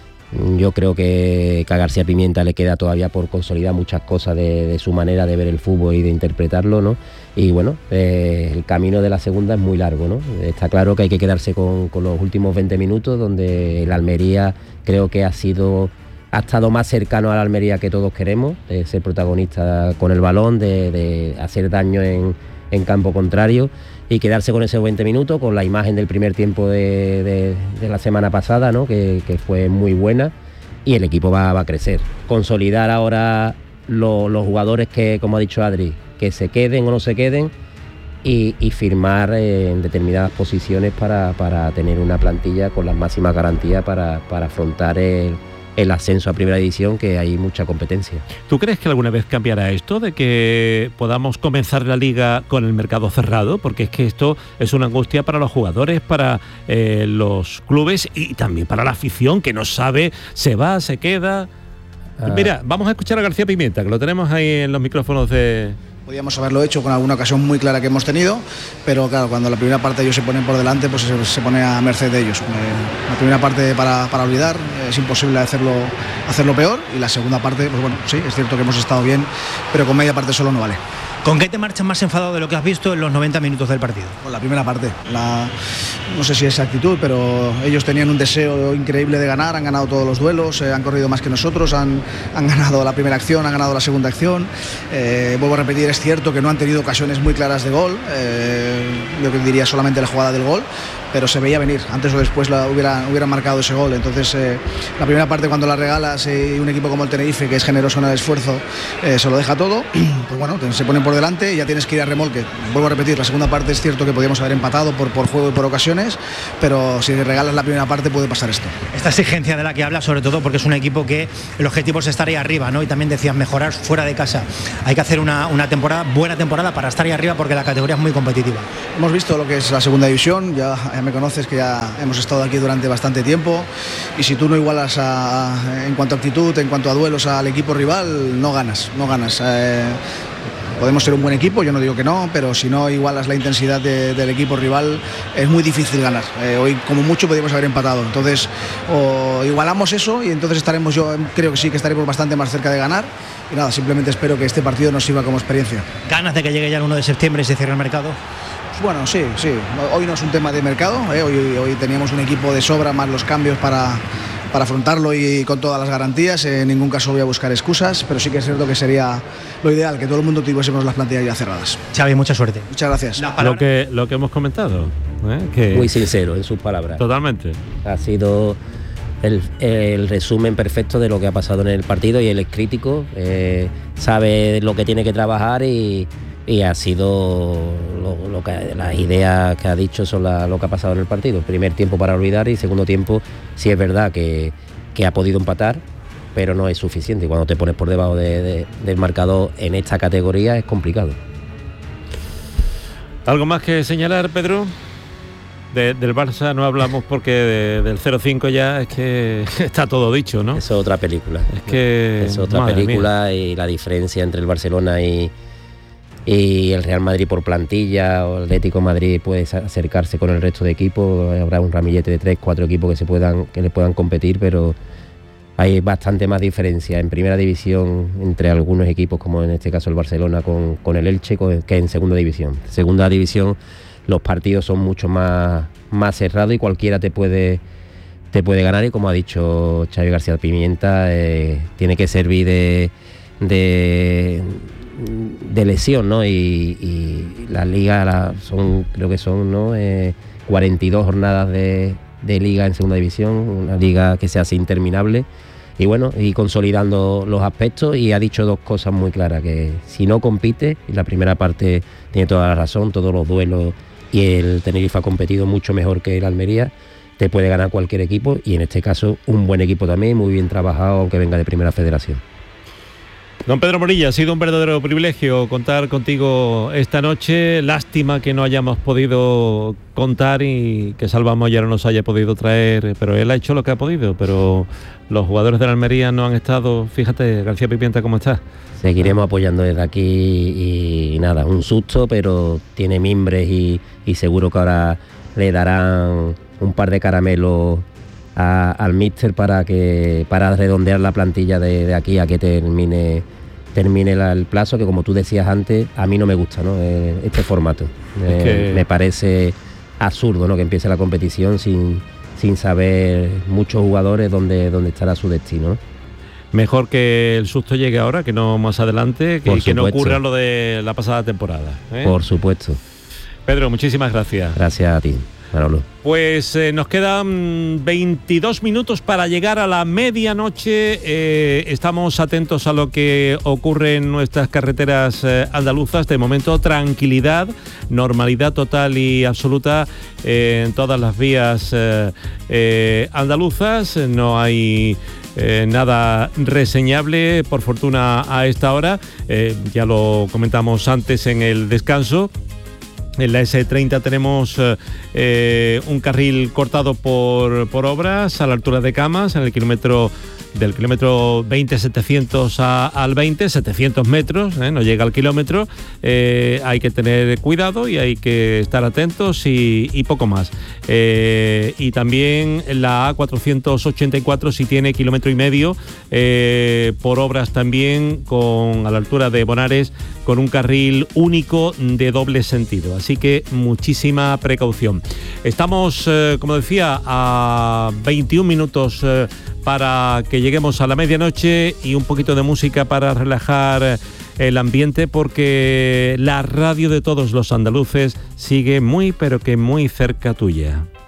Yo creo que, que a García Pimienta le queda todavía por consolidar muchas cosas de, de su manera de ver el fútbol y de interpretarlo, ¿no? Y bueno, eh, el camino de la segunda es muy largo, ¿no? Está claro que hay que quedarse con, con los últimos veinte minutos, donde el Almería creo que ha sido ha estado más cercano a la Almería que todos queremos, de ser protagonista con el balón, de, de hacer daño en, en campo contrario, y quedarse con esos veinte minutos, con la imagen del primer tiempo de, de, de la semana pasada, ¿no? que, que fue muy buena, y el equipo va, va a crecer. Consolidar ahora lo, los jugadores que, como ha dicho Adri, que se queden o no se queden, y, y firmar eh, en determinadas posiciones para, para tener una plantilla con las máximas garantías para, para afrontar el el ascenso a primera división, que hay mucha competencia. ¿Tú crees que alguna vez cambiará esto de que podamos comenzar la liga con el mercado cerrado? Porque es que esto es una angustia para los jugadores, para eh, los clubes y también para la afición, que no sabe, se va, se queda. Ah. Mira, vamos a escuchar a García Pimienta, que lo tenemos ahí en los micrófonos de... Podíamos haberlo hecho con alguna ocasión muy clara que hemos tenido, pero claro, cuando la primera parte ellos se ponen por delante, pues se, se pone a merced de ellos. Eh, la primera parte para, para olvidar, eh, es imposible hacerlo, hacerlo peor, y la segunda parte, pues bueno, sí, es cierto que hemos estado bien, pero con media parte solo no vale. ¿Con qué te marchas más enfadado de lo que has visto en los noventa minutos del partido? Con la primera parte, la, no sé si es actitud, pero ellos tenían un deseo increíble de ganar, han ganado todos los duelos, eh, han corrido más que nosotros, han, han ganado la primera acción, han ganado la segunda acción. Eh, vuelvo a repetir, es cierto que no han tenido ocasiones muy claras de gol, eh, yo diría solamente la jugada del gol, pero se veía venir, antes o después la hubieran, hubieran marcado ese gol. Entonces eh, la primera parte, cuando la regalas y eh, un equipo como el Tenerife, que es generoso en el esfuerzo, eh, se lo deja todo, pues bueno, se ponen por delante y ya tienes que ir a remolque. Vuelvo a repetir, la segunda parte es cierto que podíamos haber empatado por, por juego y por ocasiones, pero si regalas la primera parte puede pasar esto. Esta exigencia de la que hablas, sobre todo porque es un equipo que el objetivo es estar ahí arriba, ¿no? Y también decías mejorar fuera de casa. Hay que hacer una, una temporada, buena temporada para estar ahí arriba, porque la categoría es muy competitiva. Hemos visto lo que es la segunda división, ya, ya me conoces, que ya hemos estado aquí durante bastante tiempo, y si tú no igualas a, a, en cuanto a actitud, en cuanto a duelos al equipo rival, no ganas, no ganas. Eh, Podemos ser un buen equipo, yo no digo que no, pero si no igualas la intensidad de, del equipo rival, es muy difícil ganar. Eh, hoy, como mucho, podríamos haber empatado. Entonces, o igualamos eso y entonces estaremos, yo creo que sí que estaremos bastante más cerca de ganar. Y nada, simplemente espero que este partido nos sirva como experiencia. ¿Ganas de que llegue ya el uno de septiembre y se cierre el mercado? Pues bueno, sí, sí. Hoy no es un tema de mercado, eh. hoy, hoy teníamos un equipo de sobra, más los cambios para... para afrontarlo y con todas las garantías. En ningún caso voy a buscar excusas, pero sí que es cierto que sería lo ideal, que todo el mundo tuviésemos las plantillas ya cerradas. Xavi, mucha suerte. Muchas gracias. Lo que, lo que hemos comentado, ¿eh? Que muy sincero en sus palabras. Totalmente. Ha sido el, el resumen perfecto de lo que ha pasado en el partido, y él es crítico, eh, sabe lo que tiene que trabajar y, y ha sido lo, lo que, las ideas que ha dicho son la, lo que ha pasado en el partido. Primer tiempo para olvidar, y segundo tiempo sí es verdad que, que ha podido empatar, pero no es suficiente. Cuando te pones por debajo de, de, del marcador en esta categoría es complicado. ¿Algo más que señalar, Pedro? De, del Barça no hablamos porque de, del cero cinco ya es que está todo dicho, ¿no? Eso es otra película. Es que es otra película mía. Y la diferencia entre el Barcelona y y el Real Madrid por plantilla, o el Atlético de Madrid puede acercarse con el resto de equipos. Habrá un ramillete de tres, cuatro equipos que se puedan que le puedan competir, pero hay bastante más diferencia en primera división entre algunos equipos, como en este caso el Barcelona con, con el Elche, con, que en segunda división. Segunda división los partidos son mucho más, más cerrados y cualquiera te puede te puede ganar, y como ha dicho Xavi García Pimienta, eh, tiene que servir de, de de lesión, ¿no? Y, y la liga la, son, creo que son, ¿no? Eh, cuarenta y dos jornadas de, de liga en segunda división, una liga que se hace interminable, y bueno, y consolidando los aspectos. Y ha dicho dos cosas muy claras, que si no compite, y la primera parte tiene toda la razón, todos los duelos, y el Tenerife ha competido mucho mejor que el Almería, te puede ganar cualquier equipo, y en este caso un buen equipo también, muy bien trabajado, aunque venga de primera federación. Don Pedro Morilla, ha sido un verdadero privilegio contar contigo esta noche. Lástima que no hayamos podido contar y que Salva Moya no nos haya podido traer, pero él ha hecho lo que ha podido. Pero los jugadores de la Almería no han estado. Fíjate, García Pimienta, ¿cómo está? Seguiremos apoyando desde aquí y, y nada, un susto, pero tiene mimbres y, y seguro que ahora le darán un par de caramelos A, al míster para que para redondear la plantilla de, de aquí a que termine termine la, el plazo, que como tú decías antes, a mí no me gusta, ¿no? Eh, este formato. Eh, es que... Me parece absurdo, ¿no? Que empiece la competición sin, sin saber muchos jugadores dónde, dónde estará su destino, ¿no? Mejor que el susto llegue ahora, que no más adelante, que, que no ocurra lo de la pasada temporada, ¿eh? Por supuesto. Pedro, muchísimas gracias. Gracias a ti, Manolo. Pues eh, nos quedan veintidós minutos para llegar a la medianoche. Eh, estamos atentos a lo que ocurre en nuestras carreteras eh, andaluzas. De momento, tranquilidad, normalidad total y absoluta eh, en todas las vías eh, eh, andaluzas. No hay eh, nada reseñable, por fortuna, a esta hora. Eh, ya lo comentamos antes en el descanso. En la ese treinta tenemos eh, un carril cortado por, por obras a la altura de Camas, en el kilómetro del kilómetro veinte setecientos a, al veinte, setecientos metros, ¿eh? No llega al kilómetro, eh, hay que tener cuidado y hay que estar atentos y, y poco más. Eh, y también la A cuatrocientos ochenta y cuatro si tiene kilómetro y medio, eh, por obras también con a la altura de Bonares, con un carril único de doble sentido, así que muchísima precaución. Estamos, eh, como decía, a veintiún minutos eh, para que lleguemos a la medianoche y un poquito de música para relajar el ambiente, porque la radio de todos los andaluces sigue muy pero que muy cerca tuya.